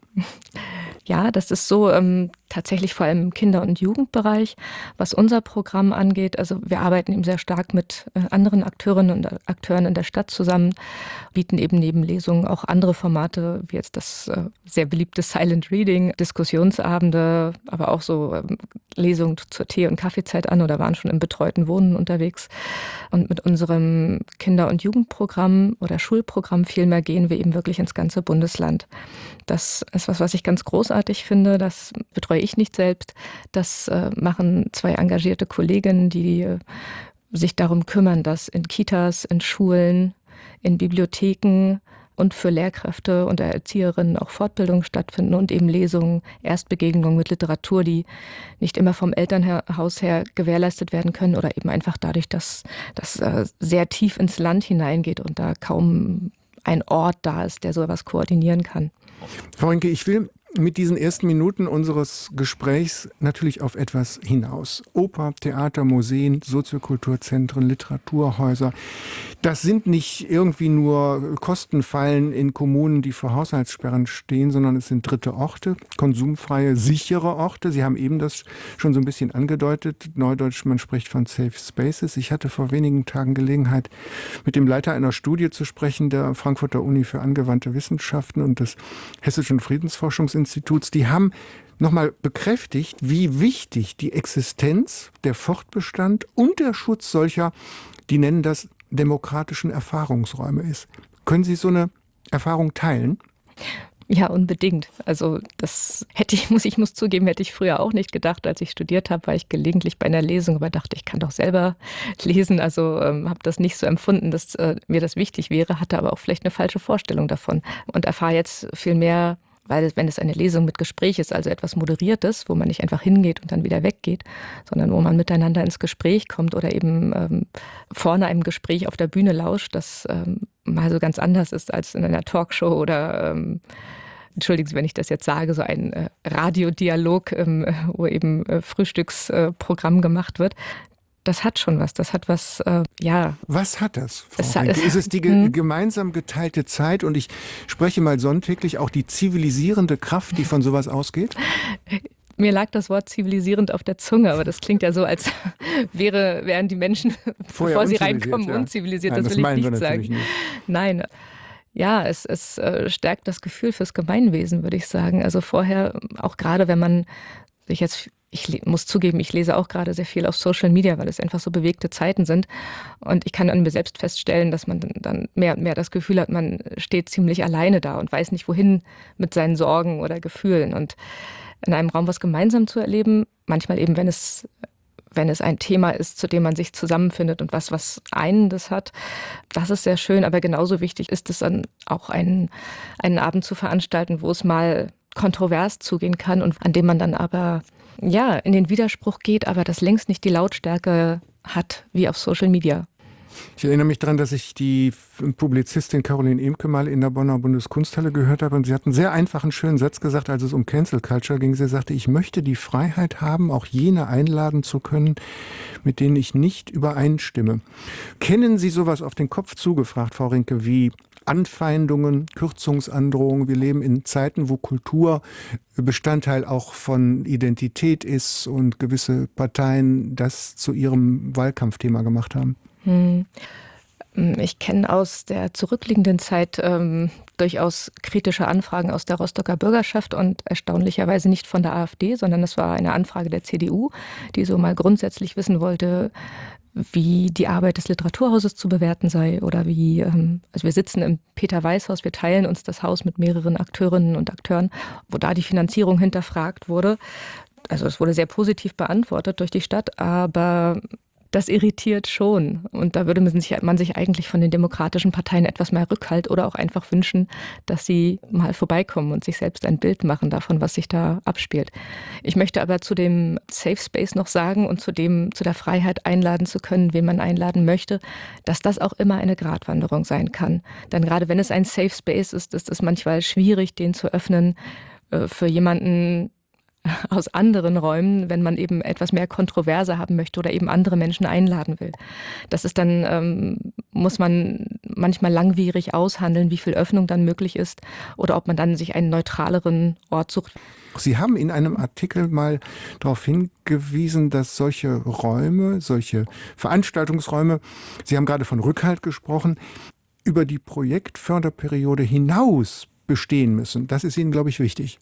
Ja, das ist so tatsächlich vor allem im Kinder- und Jugendbereich, was unser Programm angeht. Also wir arbeiten eben sehr stark mit anderen Akteurinnen und Akteuren in der Stadt zusammen, bieten eben neben Lesungen auch andere Formate, wie jetzt das sehr beliebte Silent Reading, Diskussionsabende, aber auch so Lesungen zur Tee- und Kaffeezeit an oder waren schon im betreuten Wohnen unterwegs. Und mit unserem Kinder- und Jugendprogramm oder Schulprogramm vielmehr gehen wir eben wirklich ins ganze Bundesland. Das ist was ich ganz großartig finde. Das betreue ich nicht selbst. Das machen 2 engagierte Kolleginnen, die sich darum kümmern, dass in Kitas, in Schulen, in Bibliotheken und für Lehrkräfte und Erzieherinnen auch Fortbildungen stattfinden und eben Lesungen, Erstbegegnungen mit Literatur, die nicht immer vom Elternhaus her gewährleistet werden können oder eben einfach dadurch, dass das sehr tief ins Land hineingeht und da kaum ein Ort da ist, der so etwas koordinieren kann. Frau Rinke, ich will mit diesen ersten Minuten unseres Gesprächs natürlich auf etwas hinaus. Oper, Theater, Museen, Soziokulturzentren, Literaturhäuser. Das sind nicht irgendwie nur Kostenfallen in Kommunen, die vor Haushaltssperren stehen, sondern es sind dritte Orte, konsumfreie, sichere Orte. Sie haben eben das schon so ein bisschen angedeutet. Neudeutsch, man spricht von Safe Spaces. Ich hatte vor wenigen Tagen Gelegenheit, mit dem Leiter einer Studie zu sprechen, der Frankfurter Uni für angewandte Wissenschaften und des Hessischen Friedensforschungsinstituts. Die haben nochmal bekräftigt, wie wichtig die Existenz, der Fortbestand und der Schutz solcher, die nennen das demokratischen Erfahrungsräume ist. Können Sie so eine Erfahrung teilen? Ja, unbedingt. Also ich muss zugeben, hätte ich früher auch nicht gedacht. Als ich studiert habe, war ich gelegentlich bei einer Lesung, aber dachte, ich kann doch selber lesen. Also habe das nicht so empfunden, dass mir das wichtig wäre, hatte aber auch vielleicht eine falsche Vorstellung davon und erfahre jetzt viel mehr, weil wenn es eine Lesung mit Gespräch ist, also etwas Moderiertes, wo man nicht einfach hingeht und dann wieder weggeht, sondern wo man miteinander ins Gespräch kommt oder eben vorne einem Gespräch auf der Bühne lauscht, das mal so ganz anders ist als in einer Talkshow oder entschuldigen Sie, wenn ich das jetzt sage, so ein Radiodialog, wo eben Frühstücksprogramm gemacht wird. Das hat schon was, ja. Was hat das, Frau Rinke? Ist es die gemeinsam geteilte Zeit und ich spreche mal sonntäglich auch die zivilisierende Kraft, die von sowas ausgeht? Mir lag das Wort zivilisierend auf der Zunge, aber das klingt ja so, als wären die Menschen, bevor sie reinkommen, unzivilisiert. Nein, das will ich nicht sagen. Nicht. Nein. Ja, es stärkt das Gefühl fürs Gemeinwesen, würde ich sagen. Also vorher, auch gerade wenn man sich jetzt... Ich muss zugeben, ich lese auch gerade sehr viel auf Social Media, weil es einfach so bewegte Zeiten sind. Und ich kann an mir selbst feststellen, dass man dann mehr und mehr das Gefühl hat, man steht ziemlich alleine da und weiß nicht, wohin mit seinen Sorgen oder Gefühlen. Und in einem Raum was gemeinsam zu erleben, manchmal eben, wenn es ein Thema ist, zu dem man sich zusammenfindet und was Einendes hat, das ist sehr schön. Aber genauso wichtig ist es dann auch, einen Abend zu veranstalten, wo es mal kontrovers zugehen kann und an dem man dann aber in den Widerspruch geht, aber das längst nicht die Lautstärke hat wie auf Social Media. Ich erinnere mich daran, dass ich die Publizistin Caroline Emke mal in der Bonner Bundeskunsthalle gehört habe und sie hat einen sehr einfachen, schönen Satz gesagt, als es um Cancel Culture ging. Sie sagte, ich möchte die Freiheit haben, auch jene einladen zu können, mit denen ich nicht übereinstimme. Kennen Sie sowas auf den Kopf zugefragt, Frau Rinke, wie Anfeindungen, Kürzungsandrohungen? Wir leben in Zeiten, wo Kultur Bestandteil auch von Identität ist und gewisse Parteien das zu ihrem Wahlkampfthema gemacht haben. Ich kenne aus der zurückliegenden Zeit durchaus kritische Anfragen aus der Rostocker Bürgerschaft und erstaunlicherweise nicht von der AfD, sondern es war eine Anfrage der CDU, die so mal grundsätzlich wissen wollte, wie die Arbeit des Literaturhauses zu bewerten sei oder wie, also wir sitzen im Peter-Weiß-Haus, wir teilen uns das Haus mit mehreren Akteurinnen und Akteuren, wo da die Finanzierung hinterfragt wurde. Also es wurde sehr positiv beantwortet durch die Stadt, aber das irritiert schon. Und da würde man sich eigentlich von den demokratischen Parteien etwas mehr Rückhalt oder auch einfach wünschen, dass sie mal vorbeikommen und sich selbst ein Bild machen davon, was sich da abspielt. Ich möchte aber zu dem Safe Space noch sagen und zu der Freiheit einladen zu können, wen man einladen möchte, dass das auch immer eine Gratwanderung sein kann. Denn gerade wenn es ein Safe Space ist es manchmal schwierig, den zu öffnen für jemanden aus anderen Räumen, wenn man eben etwas mehr Kontroverse haben möchte oder eben andere Menschen einladen will. Das ist dann, muss man manchmal langwierig aushandeln, wie viel Öffnung dann möglich ist oder ob man dann sich einen neutraleren Ort sucht. Sie haben in einem Artikel mal darauf hingewiesen, dass solche Räume, solche Veranstaltungsräume, Sie haben gerade von Rückhalt gesprochen, über die Projektförderperiode hinaus bestehen müssen. Das ist Ihnen, glaube ich, wichtig.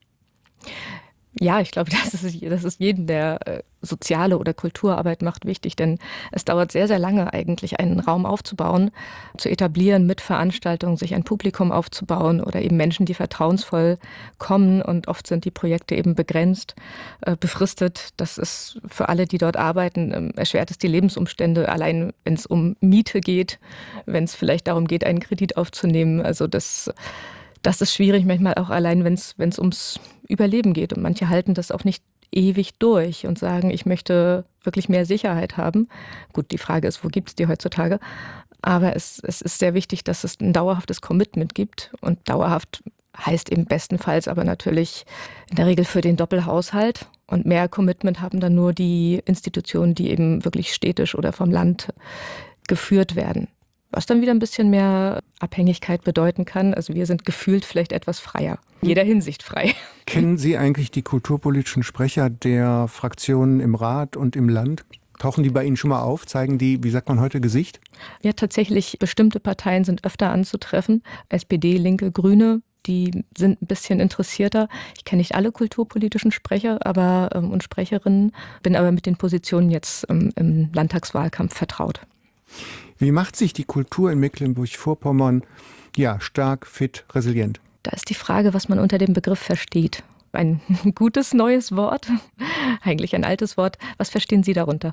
Ja, ich glaube, das ist jedem, der soziale oder Kulturarbeit macht, wichtig, denn es dauert sehr, sehr lange eigentlich, einen Raum aufzubauen, zu etablieren mit Veranstaltungen, sich ein Publikum aufzubauen oder eben Menschen, die vertrauensvoll kommen und oft sind die Projekte eben begrenzt, befristet. Das ist für alle, die dort arbeiten, erschwert es die Lebensumstände, allein wenn es um Miete geht, wenn es vielleicht darum geht, einen Kredit aufzunehmen. Also das ist schwierig, manchmal auch allein, wenn es ums Überleben geht. Und manche halten das auch nicht ewig durch und sagen, ich möchte wirklich mehr Sicherheit haben. Gut, die Frage ist, wo gibt es die heutzutage? Aber es ist sehr wichtig, dass es ein dauerhaftes Commitment gibt. Und dauerhaft heißt eben bestenfalls aber natürlich in der Regel für den Doppelhaushalt. Und mehr Commitment haben dann nur die Institutionen, die eben wirklich städtisch oder vom Land geführt werden. Was dann wieder ein bisschen mehr Abhängigkeit bedeuten kann. Also wir sind gefühlt vielleicht etwas freier. In jeder Hinsicht frei. Kennen Sie eigentlich die kulturpolitischen Sprecher der Fraktionen im Rat und im Land? Tauchen die bei Ihnen schon mal auf? Zeigen die, wie sagt man heute, Gesicht? Ja, tatsächlich, bestimmte Parteien sind öfter anzutreffen. SPD, Linke, Grüne, die sind ein bisschen interessierter. Ich kenne nicht alle kulturpolitischen Sprecher und Sprecherinnen, bin aber mit den Positionen jetzt im Landtagswahlkampf vertraut. Wie macht sich die Kultur in Mecklenburg-Vorpommern stark, fit, resilient? Da ist die Frage, was man unter dem Begriff versteht. Ein gutes neues Wort, eigentlich ein altes Wort. Was verstehen Sie darunter?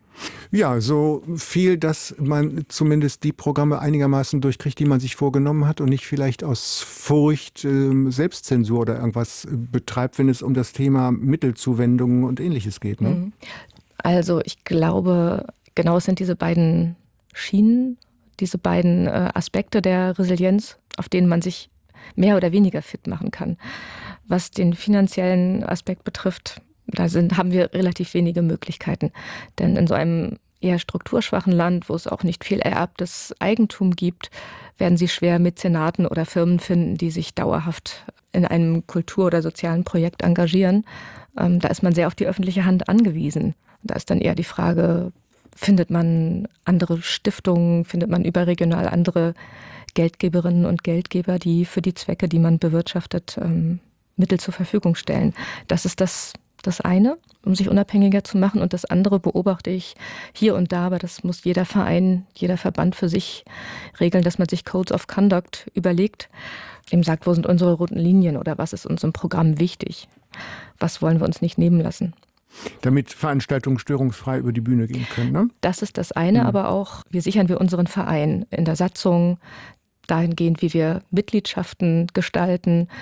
Ja, so viel, dass man zumindest die Programme einigermaßen durchkriegt, die man sich vorgenommen hat und nicht vielleicht aus Furcht Selbstzensur oder irgendwas betreibt, wenn es um das Thema Mittelzuwendungen und Ähnliches geht. Ne? Also ich glaube, genau es sind diese beiden Schienen, diese beiden Aspekte der Resilienz, auf denen man sich mehr oder weniger fit machen kann. Was den finanziellen Aspekt betrifft, haben wir relativ wenige Möglichkeiten. Denn in so einem eher strukturschwachen Land, wo es auch nicht viel ererbtes Eigentum gibt, werden Sie schwer Mäzenaten oder Firmen finden, die sich dauerhaft in einem Kultur- oder sozialen Projekt engagieren. Da ist man sehr auf die öffentliche Hand angewiesen. Da ist dann eher die Frage, findet man andere Stiftungen, findet man überregional andere Geldgeberinnen und Geldgeber, die für die Zwecke, die man bewirtschaftet, Mittel zur Verfügung stellen. Das ist das eine, um sich unabhängiger zu machen. Und das andere beobachte ich hier und da, aber das muss jeder Verein, jeder Verband für sich regeln, dass man sich Codes of Conduct überlegt, eben sagt, wo sind unsere roten Linien oder was ist uns im Programm wichtig? Was wollen wir uns nicht nehmen lassen? Damit Veranstaltungen störungsfrei über die Bühne gehen können, ne? Das ist das eine, aber auch, wie sichern wir unseren Verein in der Satzung, dahingehend, wie wir Mitgliedschaften gestalten,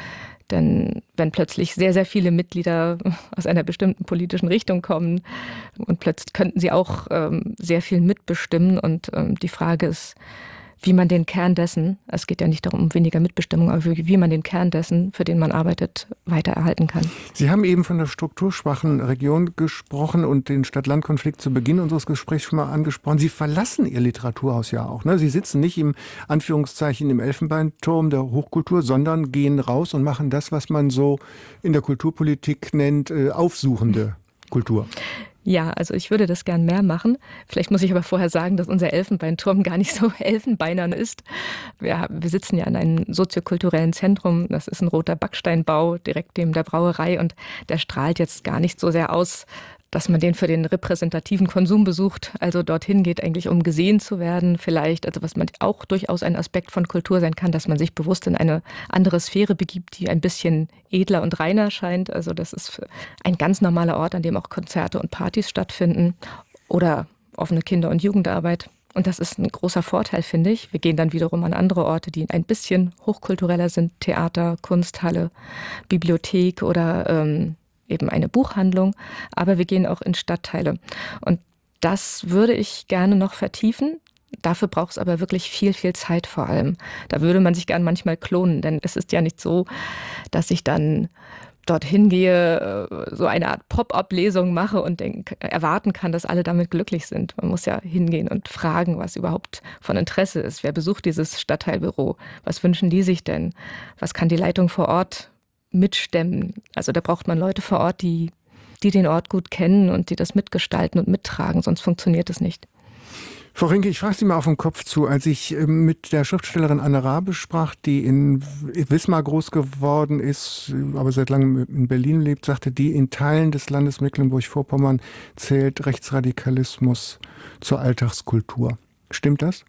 Denn wenn plötzlich sehr, sehr viele Mitglieder aus einer bestimmten politischen Richtung kommen und plötzlich könnten sie auch sehr viel mitbestimmen. Und die Frage ist, wie man den Kern dessen, es geht ja nicht darum, um weniger Mitbestimmung, aber wie man den Kern dessen, für den man arbeitet, weiter erhalten kann. Sie haben eben von der strukturschwachen Region gesprochen und den Stadt-Land-Konflikt zu Beginn unseres Gesprächs schon mal angesprochen. Sie verlassen Ihr Literaturhaus ja auch, ne? Sie sitzen nicht im Anführungszeichen im Elfenbeinturm der Hochkultur, sondern gehen raus und machen das, was man so in der Kulturpolitik nennt, aufsuchende Kultur. Ja, also ich würde das gern mehr machen. Vielleicht muss ich aber vorher sagen, dass unser Elfenbeinturm gar nicht so elfenbeinern ist. Wir sitzen ja in einem soziokulturellen Zentrum. Das ist ein roter Backsteinbau direkt neben der Brauerei und der strahlt jetzt gar nicht so sehr aus, dass man den für den repräsentativen Konsum besucht. Also dorthin geht eigentlich, um gesehen zu werden vielleicht. Also was man auch durchaus ein Aspekt von Kultur sein kann, dass man sich bewusst in eine andere Sphäre begibt, die ein bisschen edler und reiner scheint. Also das ist ein ganz normaler Ort, an dem auch Konzerte und Partys stattfinden oder offene Kinder- und Jugendarbeit. Und das ist ein großer Vorteil, finde ich. Wir gehen dann wiederum an andere Orte, die ein bisschen hochkultureller sind. Theater, Kunsthalle, Bibliothek oder eben eine Buchhandlung, aber wir gehen auch in Stadtteile. Und das würde ich gerne noch vertiefen. Dafür braucht es aber wirklich viel, viel Zeit vor allem. Da würde man sich gern manchmal klonen, denn es ist ja nicht so, dass ich dann dorthin gehe, so eine Art Pop-up-Lesung mache und erwarten kann, dass alle damit glücklich sind. Man muss ja hingehen und fragen, was überhaupt von Interesse ist. Wer besucht dieses Stadtteilbüro? Was wünschen die sich denn? Was kann die Leitung vor Ort mitstemmen? Also da braucht man Leute vor Ort, die den Ort gut kennen und die das mitgestalten und mittragen, sonst funktioniert es nicht. Frau Rinke, ich frage Sie mal auf den Kopf zu. Als ich mit der Schriftstellerin Anne Rabe sprach, die in Wismar groß geworden ist, aber seit langem in Berlin lebt, sagte die, in Teilen des Landes Mecklenburg-Vorpommern zählt Rechtsradikalismus zur Alltagskultur. Stimmt das?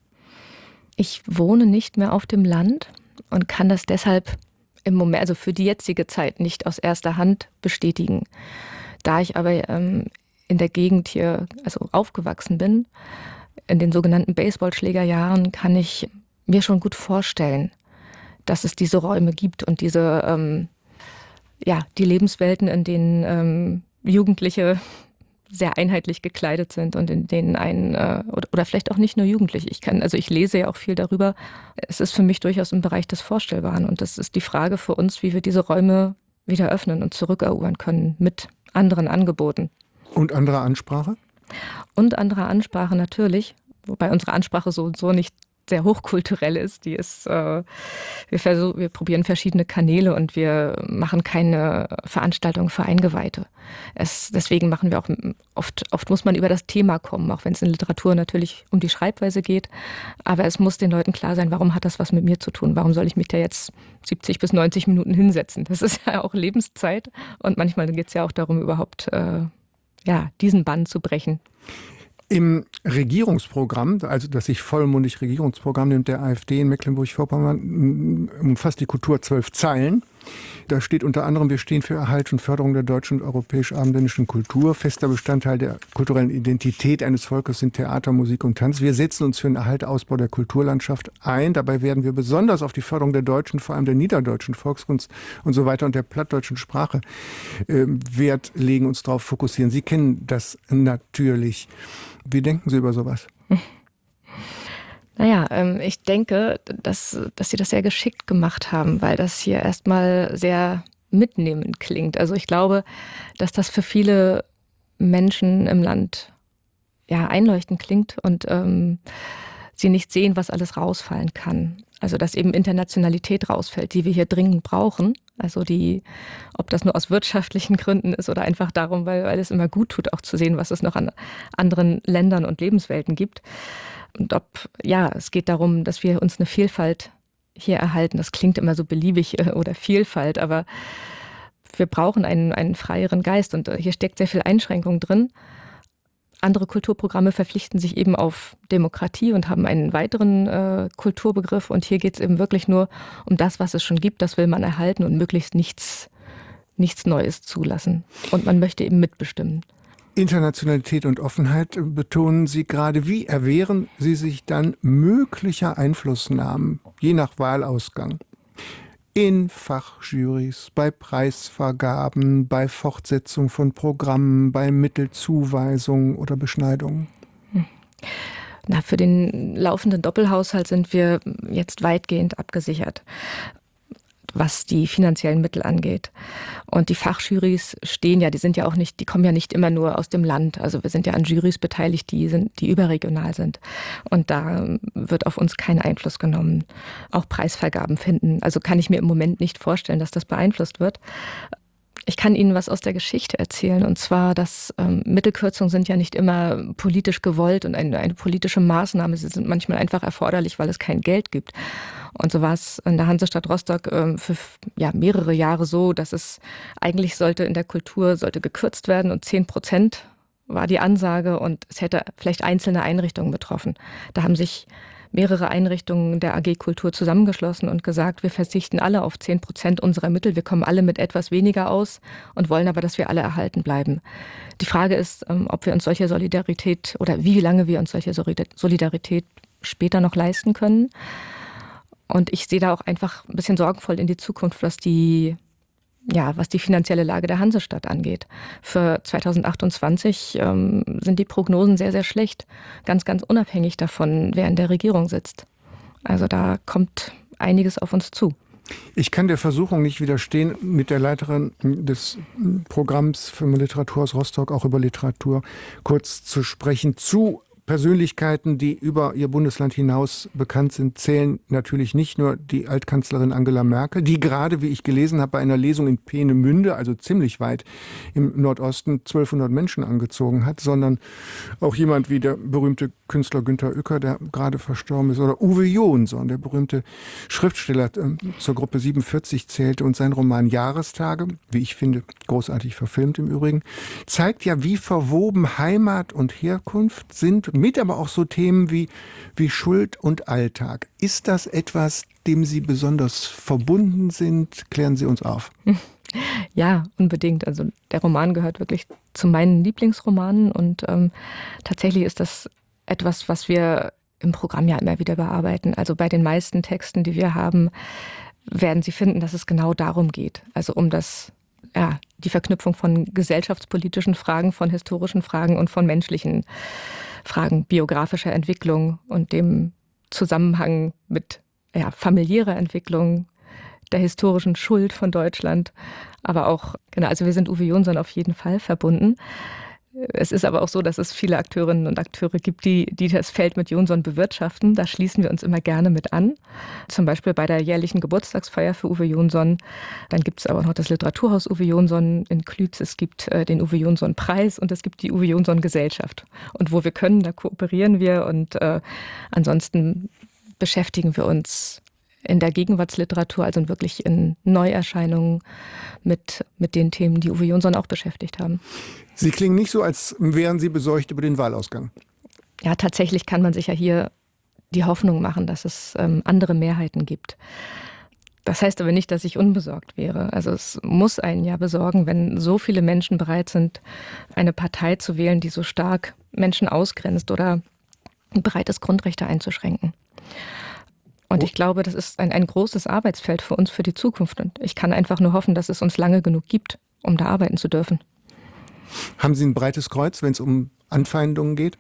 Ich wohne nicht mehr auf dem Land und kann das deshalb im Moment, also für die jetzige Zeit, nicht aus erster Hand bestätigen. Da ich aber in der Gegend hier also aufgewachsen bin, in den sogenannten Baseballschlägerjahren, kann ich mir schon gut vorstellen, dass es diese Räume gibt und diese, die Lebenswelten, in denen Jugendliche sehr einheitlich gekleidet sind und in denen oder vielleicht auch nicht nur Jugendliche. Ich lese ja auch viel darüber. Es ist für mich durchaus im Bereich des Vorstellbaren und das ist die Frage für uns, wie wir diese Räume wieder öffnen und zurückerobern können mit anderen Angeboten. Und anderer Ansprache? Und anderer Ansprache natürlich, wobei unsere Ansprache so nicht sehr hochkulturell ist. Die ist, wir probieren verschiedene Kanäle und wir machen keine Veranstaltung für Eingeweihte. Deswegen machen wir auch oft muss man über das Thema kommen, auch wenn es in Literatur natürlich um die Schreibweise geht. Aber es muss den Leuten klar sein, warum hat das was mit mir zu tun? Warum soll ich mich da jetzt 70 bis 90 Minuten hinsetzen? Das ist ja auch Lebenszeit und manchmal geht es ja auch darum, überhaupt diesen Bann zu brechen. Im Regierungsprogramm, also das sich vollmundig Regierungsprogramm nimmt der AfD in Mecklenburg-Vorpommern, umfasst die Kultur 12 Zeilen. Da steht unter anderem, wir stehen für Erhalt und Förderung der deutschen und europäisch-abendländischen Kultur. Fester Bestandteil der kulturellen Identität eines Volkes sind Theater, Musik und Tanz. Wir setzen uns für den Erhalt, Ausbau der Kulturlandschaft ein. Dabei werden wir besonders auf die Förderung der deutschen, vor allem der niederdeutschen Volkskunst und so weiter und der plattdeutschen Sprache Wert legen, uns darauf fokussieren. Sie kennen das natürlich. Wie denken Sie über sowas? Ich denke, dass Sie das sehr geschickt gemacht haben, weil das hier erstmal sehr mitnehmend klingt. Also ich glaube, dass das für viele Menschen im Land einleuchtend klingt und sie nicht sehen, was alles rausfallen kann. Also dass eben Internationalität rausfällt, die wir hier dringend brauchen. Also ob das nur aus wirtschaftlichen Gründen ist oder einfach darum, weil es immer gut tut, auch zu sehen, was es noch an anderen Ländern und Lebenswelten gibt. Und es geht darum, dass wir uns eine Vielfalt hier erhalten. Das klingt immer so beliebig oder Vielfalt, aber wir brauchen einen freieren Geist und hier steckt sehr viel Einschränkung drin. Andere Kulturprogramme verpflichten sich eben auf Demokratie und haben einen weiteren Kulturbegriff. Und hier geht es eben wirklich nur um das, was es schon gibt. Das will man erhalten und möglichst nichts Neues zulassen. Und man möchte eben mitbestimmen. Internationalität und Offenheit betonen Sie gerade. Wie erwehren Sie sich dann möglicher Einflussnahmen, je nach Wahlausgang? in Fachjurys, bei Preisvergaben, bei Fortsetzung von Programmen, bei Mittelzuweisungen oder Beschneidungen? Na, für den laufenden Doppelhaushalt sind wir jetzt weitgehend abgesichert, was die finanziellen Mittel angeht. Und die Fachjurys die kommen ja nicht immer nur aus dem Land. Also wir sind ja an Jurys beteiligt, die überregional sind. Und da wird auf uns kein Einfluss genommen. Auch Preisvergaben finden. Also kann ich mir im Moment nicht vorstellen, dass das beeinflusst wird. Ich kann Ihnen was aus der Geschichte erzählen, und zwar, dass Mittelkürzungen sind ja nicht immer politisch gewollt und eine politische Maßnahme. Sie sind manchmal einfach erforderlich, weil es kein Geld gibt. Und so war es in der Hansestadt Rostock für mehrere Jahre so, dass es eigentlich in der Kultur gekürzt werden, und 10% war die Ansage, und es hätte vielleicht einzelne Einrichtungen betroffen. Da haben sich mehrere Einrichtungen der AG Kultur zusammengeschlossen und gesagt, wir verzichten alle auf 10% unserer Mittel, wir kommen alle mit etwas weniger aus und wollen aber, dass wir alle erhalten bleiben. Die Frage ist, ob wir uns solche Solidarität oder wie lange wir uns solche Solidarität später noch leisten können. Und ich sehe da auch einfach ein bisschen sorgenvoll in die Zukunft, was die finanzielle Lage der Hansestadt angeht. Für 2028 sind die Prognosen sehr, sehr schlecht. Ganz, ganz unabhängig davon, wer in der Regierung sitzt. Also da kommt einiges auf uns zu. Ich kann der Versuchung nicht widerstehen, mit der Leiterin des Programms für Literaturhaus Rostock auch über Literatur kurz zu sprechen. Zu Persönlichkeiten, die über ihr Bundesland hinaus bekannt sind, zählen natürlich nicht nur die Altkanzlerin Angela Merkel, die gerade, wie ich gelesen habe, bei einer Lesung in Peenemünde, also ziemlich weit im Nordosten, 1200 Menschen angezogen hat, sondern auch jemand wie der berühmte Künstler Günter Uecker, der gerade verstorben ist, oder Uwe Jonsson, der berühmte Schriftsteller, zur Gruppe 47 zählte, und sein Roman Jahrestage, wie ich finde, großartig verfilmt im Übrigen, zeigt ja, wie verwoben Heimat und Herkunft sind, mit aber auch so Themen wie Schuld und Alltag. Ist das etwas, dem Sie besonders verbunden sind? Klären Sie uns auf. Ja, unbedingt. Also der Roman gehört wirklich zu meinen Lieblingsromanen, und tatsächlich ist das etwas, was wir im Programm ja immer wieder bearbeiten. Also bei den meisten Texten, die wir haben, werden Sie finden, dass es genau darum geht. Also um die Verknüpfung von gesellschaftspolitischen Fragen, von historischen Fragen und von menschlichen Fragen biografischer Entwicklung und dem Zusammenhang mit familiärer Entwicklung, der historischen Schuld von Deutschland. Aber auch, also wir sind Uwe Jonsson auf jeden Fall verbunden. Es ist aber auch so, dass es viele Akteurinnen und Akteure gibt, die das Feld mit Jonsson bewirtschaften. Da schließen wir uns immer gerne mit an. Zum Beispiel bei der jährlichen Geburtstagsfeier für Uwe Jonsson. Dann gibt es aber noch das Literaturhaus Uwe Jonsson in Klütz. Es gibt den Uwe Jonsson Preis und es gibt die Uwe Jonsson Gesellschaft. Und wo wir können, da kooperieren wir. Und ansonsten beschäftigen wir uns in der Gegenwartsliteratur, also wirklich in Neuerscheinungen mit den Themen, die Uwe Jonsson auch beschäftigt haben. Sie klingen nicht so, als wären Sie besorgt über den Wahlausgang. Ja, tatsächlich kann man sich ja hier die Hoffnung machen, dass es andere Mehrheiten gibt. Das heißt aber nicht, dass ich unbesorgt wäre. Also es muss einen ja besorgen, wenn so viele Menschen bereit sind, eine Partei zu wählen, die so stark Menschen ausgrenzt oder bereit ist, Grundrechte einzuschränken. Und ich glaube, das ist ein großes Arbeitsfeld für uns für die Zukunft. Und ich kann einfach nur hoffen, dass es uns lange genug gibt, um da arbeiten zu dürfen. Haben Sie ein breites Kreuz, wenn es um Anfeindungen geht?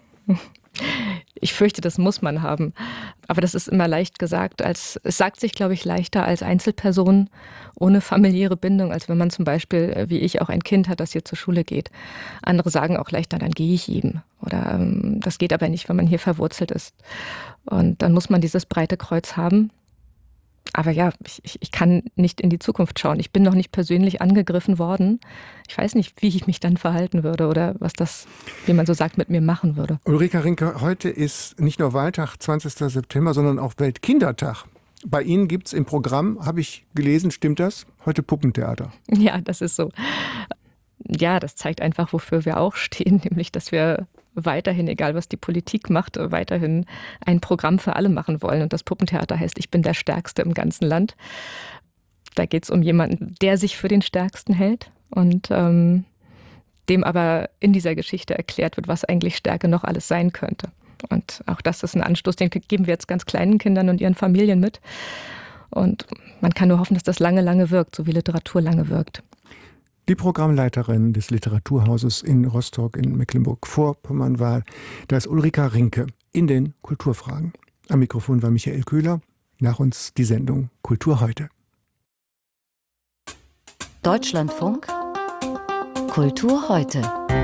Ich fürchte, das muss man haben. Aber das ist immer leicht gesagt. Es sagt sich, glaube ich, leichter als Einzelperson ohne familiäre Bindung, als wenn man zum Beispiel, wie ich, auch ein Kind hat, das hier zur Schule geht. Andere sagen auch leichter, dann gehe ich eben. Oder das geht aber nicht, wenn man hier verwurzelt ist. Und dann muss man dieses breite Kreuz haben. Aber ja, ich kann nicht in die Zukunft schauen. Ich bin noch nicht persönlich angegriffen worden. Ich weiß nicht, wie ich mich dann verhalten würde oder was das, wie man so sagt, mit mir machen würde. Ulrika Rinke, heute ist nicht nur Wahltag, 20. September, sondern auch Weltkindertag. Bei Ihnen gibt es im Programm, habe ich gelesen, stimmt das? Heute Puppentheater. Ja, das ist so. Ja, das zeigt einfach, wofür wir auch stehen, nämlich, dass wir weiterhin, egal was die Politik macht, weiterhin ein Programm für alle machen wollen. Und das Puppentheater heißt, ich bin der Stärkste im ganzen Land. Da geht es um jemanden, der sich für den Stärksten hält und dem aber in dieser Geschichte erklärt wird, was eigentlich Stärke noch alles sein könnte. Und auch das ist ein Anstoß, den geben wir jetzt ganz kleinen Kindern und ihren Familien mit. Und man kann nur hoffen, dass das lange, lange wirkt, so wie Literatur lange wirkt. Die Programmleiterin des Literaturhauses in Rostock in Mecklenburg-Vorpommern war das Ulrika Rinke in den Kulturfragen. Am Mikrofon war Michael Köhler. Nach uns die Sendung Kultur heute. Deutschlandfunk Kultur heute.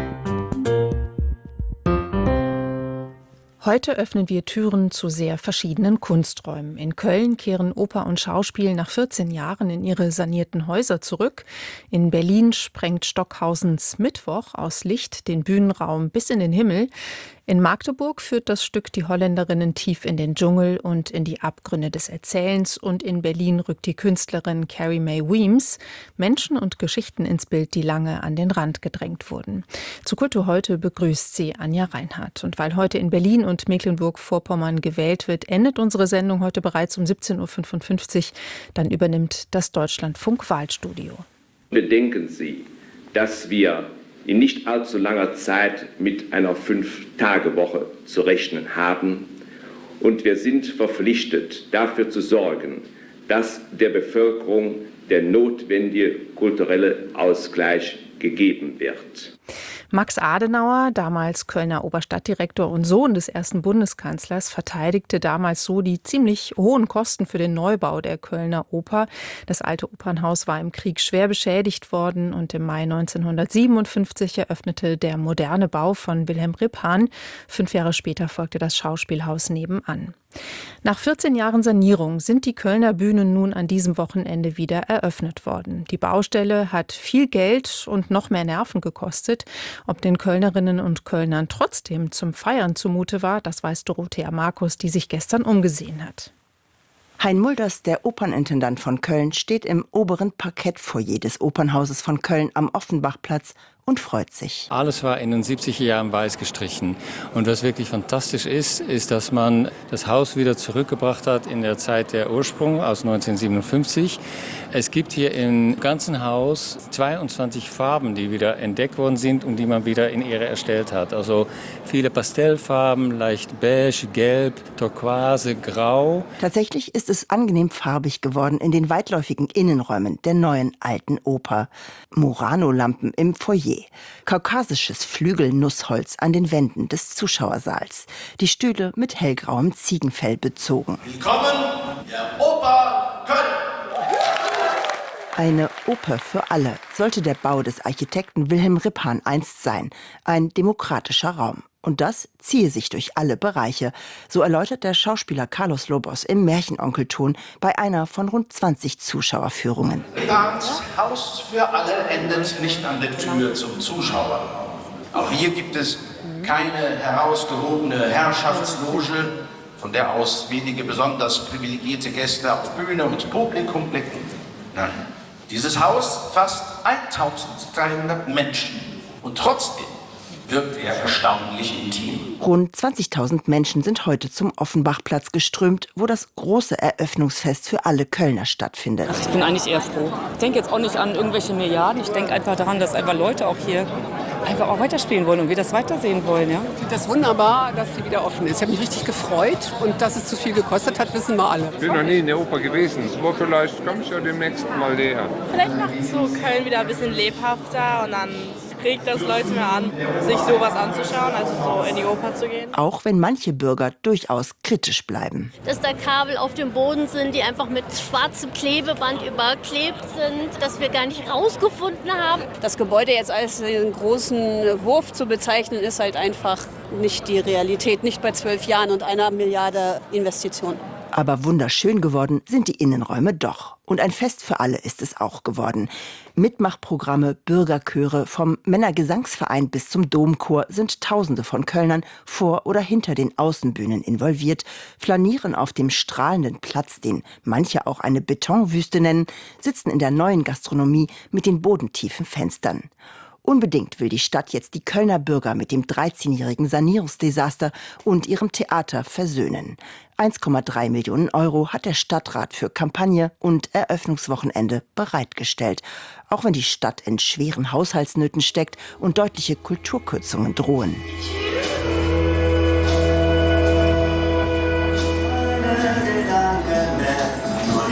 Heute öffnen wir Türen zu sehr verschiedenen Kunsträumen. In Köln kehren Oper und Schauspiel nach 14 Jahren in ihre sanierten Häuser zurück. In Berlin sprengt Stockhausens Mittwoch aus Licht den Bühnenraum bis in den Himmel. In Magdeburg führt das Stück die Holländerinnen tief in den Dschungel und in die Abgründe des Erzählens. Und in Berlin rückt die Künstlerin Carrie Mae Weems Menschen und Geschichten ins Bild, die lange an den Rand gedrängt wurden. Zu Kultur heute begrüßt sie Anja Reinhardt. Und weil heute in Berlin und Mecklenburg-Vorpommern gewählt wird, endet unsere Sendung heute bereits um 17.55 Uhr. Dann übernimmt das Deutschlandfunk-Wahlstudio. Bedenken Sie, dass wir in nicht allzu langer Zeit mit einer 5-Tage-Woche zu rechnen haben. Und wir sind verpflichtet, dafür zu sorgen, dass der Bevölkerung der notwendige kulturelle Ausgleich gegeben wird. Max Adenauer, damals Kölner Oberstadtdirektor und Sohn des ersten Bundeskanzlers, verteidigte damals so die ziemlich hohen Kosten für den Neubau der Kölner Oper. Das alte Opernhaus war im Krieg schwer beschädigt worden und im Mai 1957 eröffnete der moderne Bau von Wilhelm Rippahn. 5 Jahre später folgte das Schauspielhaus nebenan. Nach 14 Jahren Sanierung sind die Kölner Bühnen nun an diesem Wochenende wieder eröffnet worden. Die Baustelle hat viel Geld und noch mehr Nerven gekostet. Ob den Kölnerinnen und Kölnern trotzdem zum Feiern zumute war, das weiß Dorothea Markus, die sich gestern umgesehen hat. Hein Mulders, der Opernintendant von Köln, steht im oberen Parkettfoyer des Opernhauses von Köln am Offenbachplatz und freut sich. Alles war in den 70er Jahren weiß gestrichen. Und was wirklich fantastisch ist, dass man das Haus wieder zurückgebracht hat in der Zeit der Ursprung aus 1957. Es gibt hier im ganzen Haus 22 Farben, die wieder entdeckt worden sind und die man wieder in Ehre erstellt hat. Also viele Pastellfarben, leicht beige, gelb, turquoise, grau. Tatsächlich ist es angenehm farbig geworden in den weitläufigen Innenräumen der neuen alten Oper. Murano-Lampen im Foyer. Kaukasisches Flügelnussholz an den Wänden des Zuschauersaals. Die Stühle mit hellgrauem Ziegenfell bezogen. Willkommen der Oper Köln! Eine Oper für alle sollte der Bau des Architekten Wilhelm Rippahn einst sein. Ein demokratischer Raum. Und das ziehe sich durch alle Bereiche. So erläutert der Schauspieler Carlos Lobos im Märchenonkelton bei einer von rund 20 Zuschauerführungen. Rippahns Haus für alle endet nicht an der Tür zum Zuschauer. Auch hier gibt es keine herausgehobene Herrschaftsloge, von der aus wenige besonders privilegierte Gäste auf Bühne und Publikum blicken. Nein, dieses Haus fasst 1300 Menschen. Und trotzdem wirkt er erstaunlich intim. Rund 20.000 Menschen sind heute zum Offenbachplatz geströmt, wo das große Eröffnungsfest für alle Kölner stattfindet. Ich bin eigentlich eher froh. Ich denke jetzt auch nicht an irgendwelche Milliarden. Ich denke einfach daran, dass einfach Leute auch hier einfach auch weiterspielen wollen und wir das weitersehen wollen. Ja? Ich finde das wunderbar, dass sie wieder offen ist. Ich habe mich richtig gefreut und dass es zu viel gekostet hat, wissen wir alle. Ich bin noch nie in der Oper gewesen, aber vielleicht komme ich ja demnächst mal näher. Vielleicht macht so Köln wieder ein bisschen lebhafter und dann regt das Leute mehr an, sich sowas anzuschauen, also so in die Oper zu gehen. Auch wenn manche Bürger durchaus kritisch bleiben. Dass da Kabel auf dem Boden sind, die einfach mit schwarzem Klebeband überklebt sind, dass wir gar nicht rausgefunden haben. Das Gebäude jetzt als einen großen Wurf zu bezeichnen, ist halt einfach nicht die Realität, nicht bei 12 Jahren und 1 Milliarde Investitionen. Aber wunderschön geworden sind die Innenräume doch. Und ein Fest für alle ist es auch geworden. Mitmachprogramme, Bürgerchöre, vom Männergesangsverein bis zum Domchor sind Tausende von Kölnern vor oder hinter den Außenbühnen involviert, flanieren auf dem strahlenden Platz, den manche auch eine Betonwüste nennen, sitzen in der neuen Gastronomie mit den bodentiefen Fenstern. Unbedingt will die Stadt jetzt die Kölner Bürger mit dem 13-jährigen Sanierungsdesaster und ihrem Theater versöhnen. 1,3 Millionen Euro hat der Stadtrat für Kampagne und Eröffnungswochenende bereitgestellt. Auch wenn die Stadt in schweren Haushaltsnöten steckt und deutliche Kulturkürzungen drohen.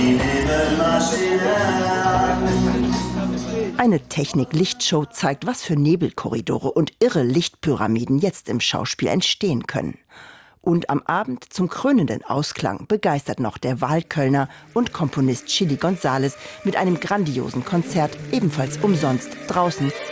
Eine Technik-Lichtshow zeigt, was für Nebelkorridore und irre Lichtpyramiden jetzt im Schauspiel entstehen können. Und am Abend zum krönenden Ausklang begeistert noch der Wahlkölner und Komponist Chili González mit einem grandiosen Konzert, ebenfalls umsonst, draußen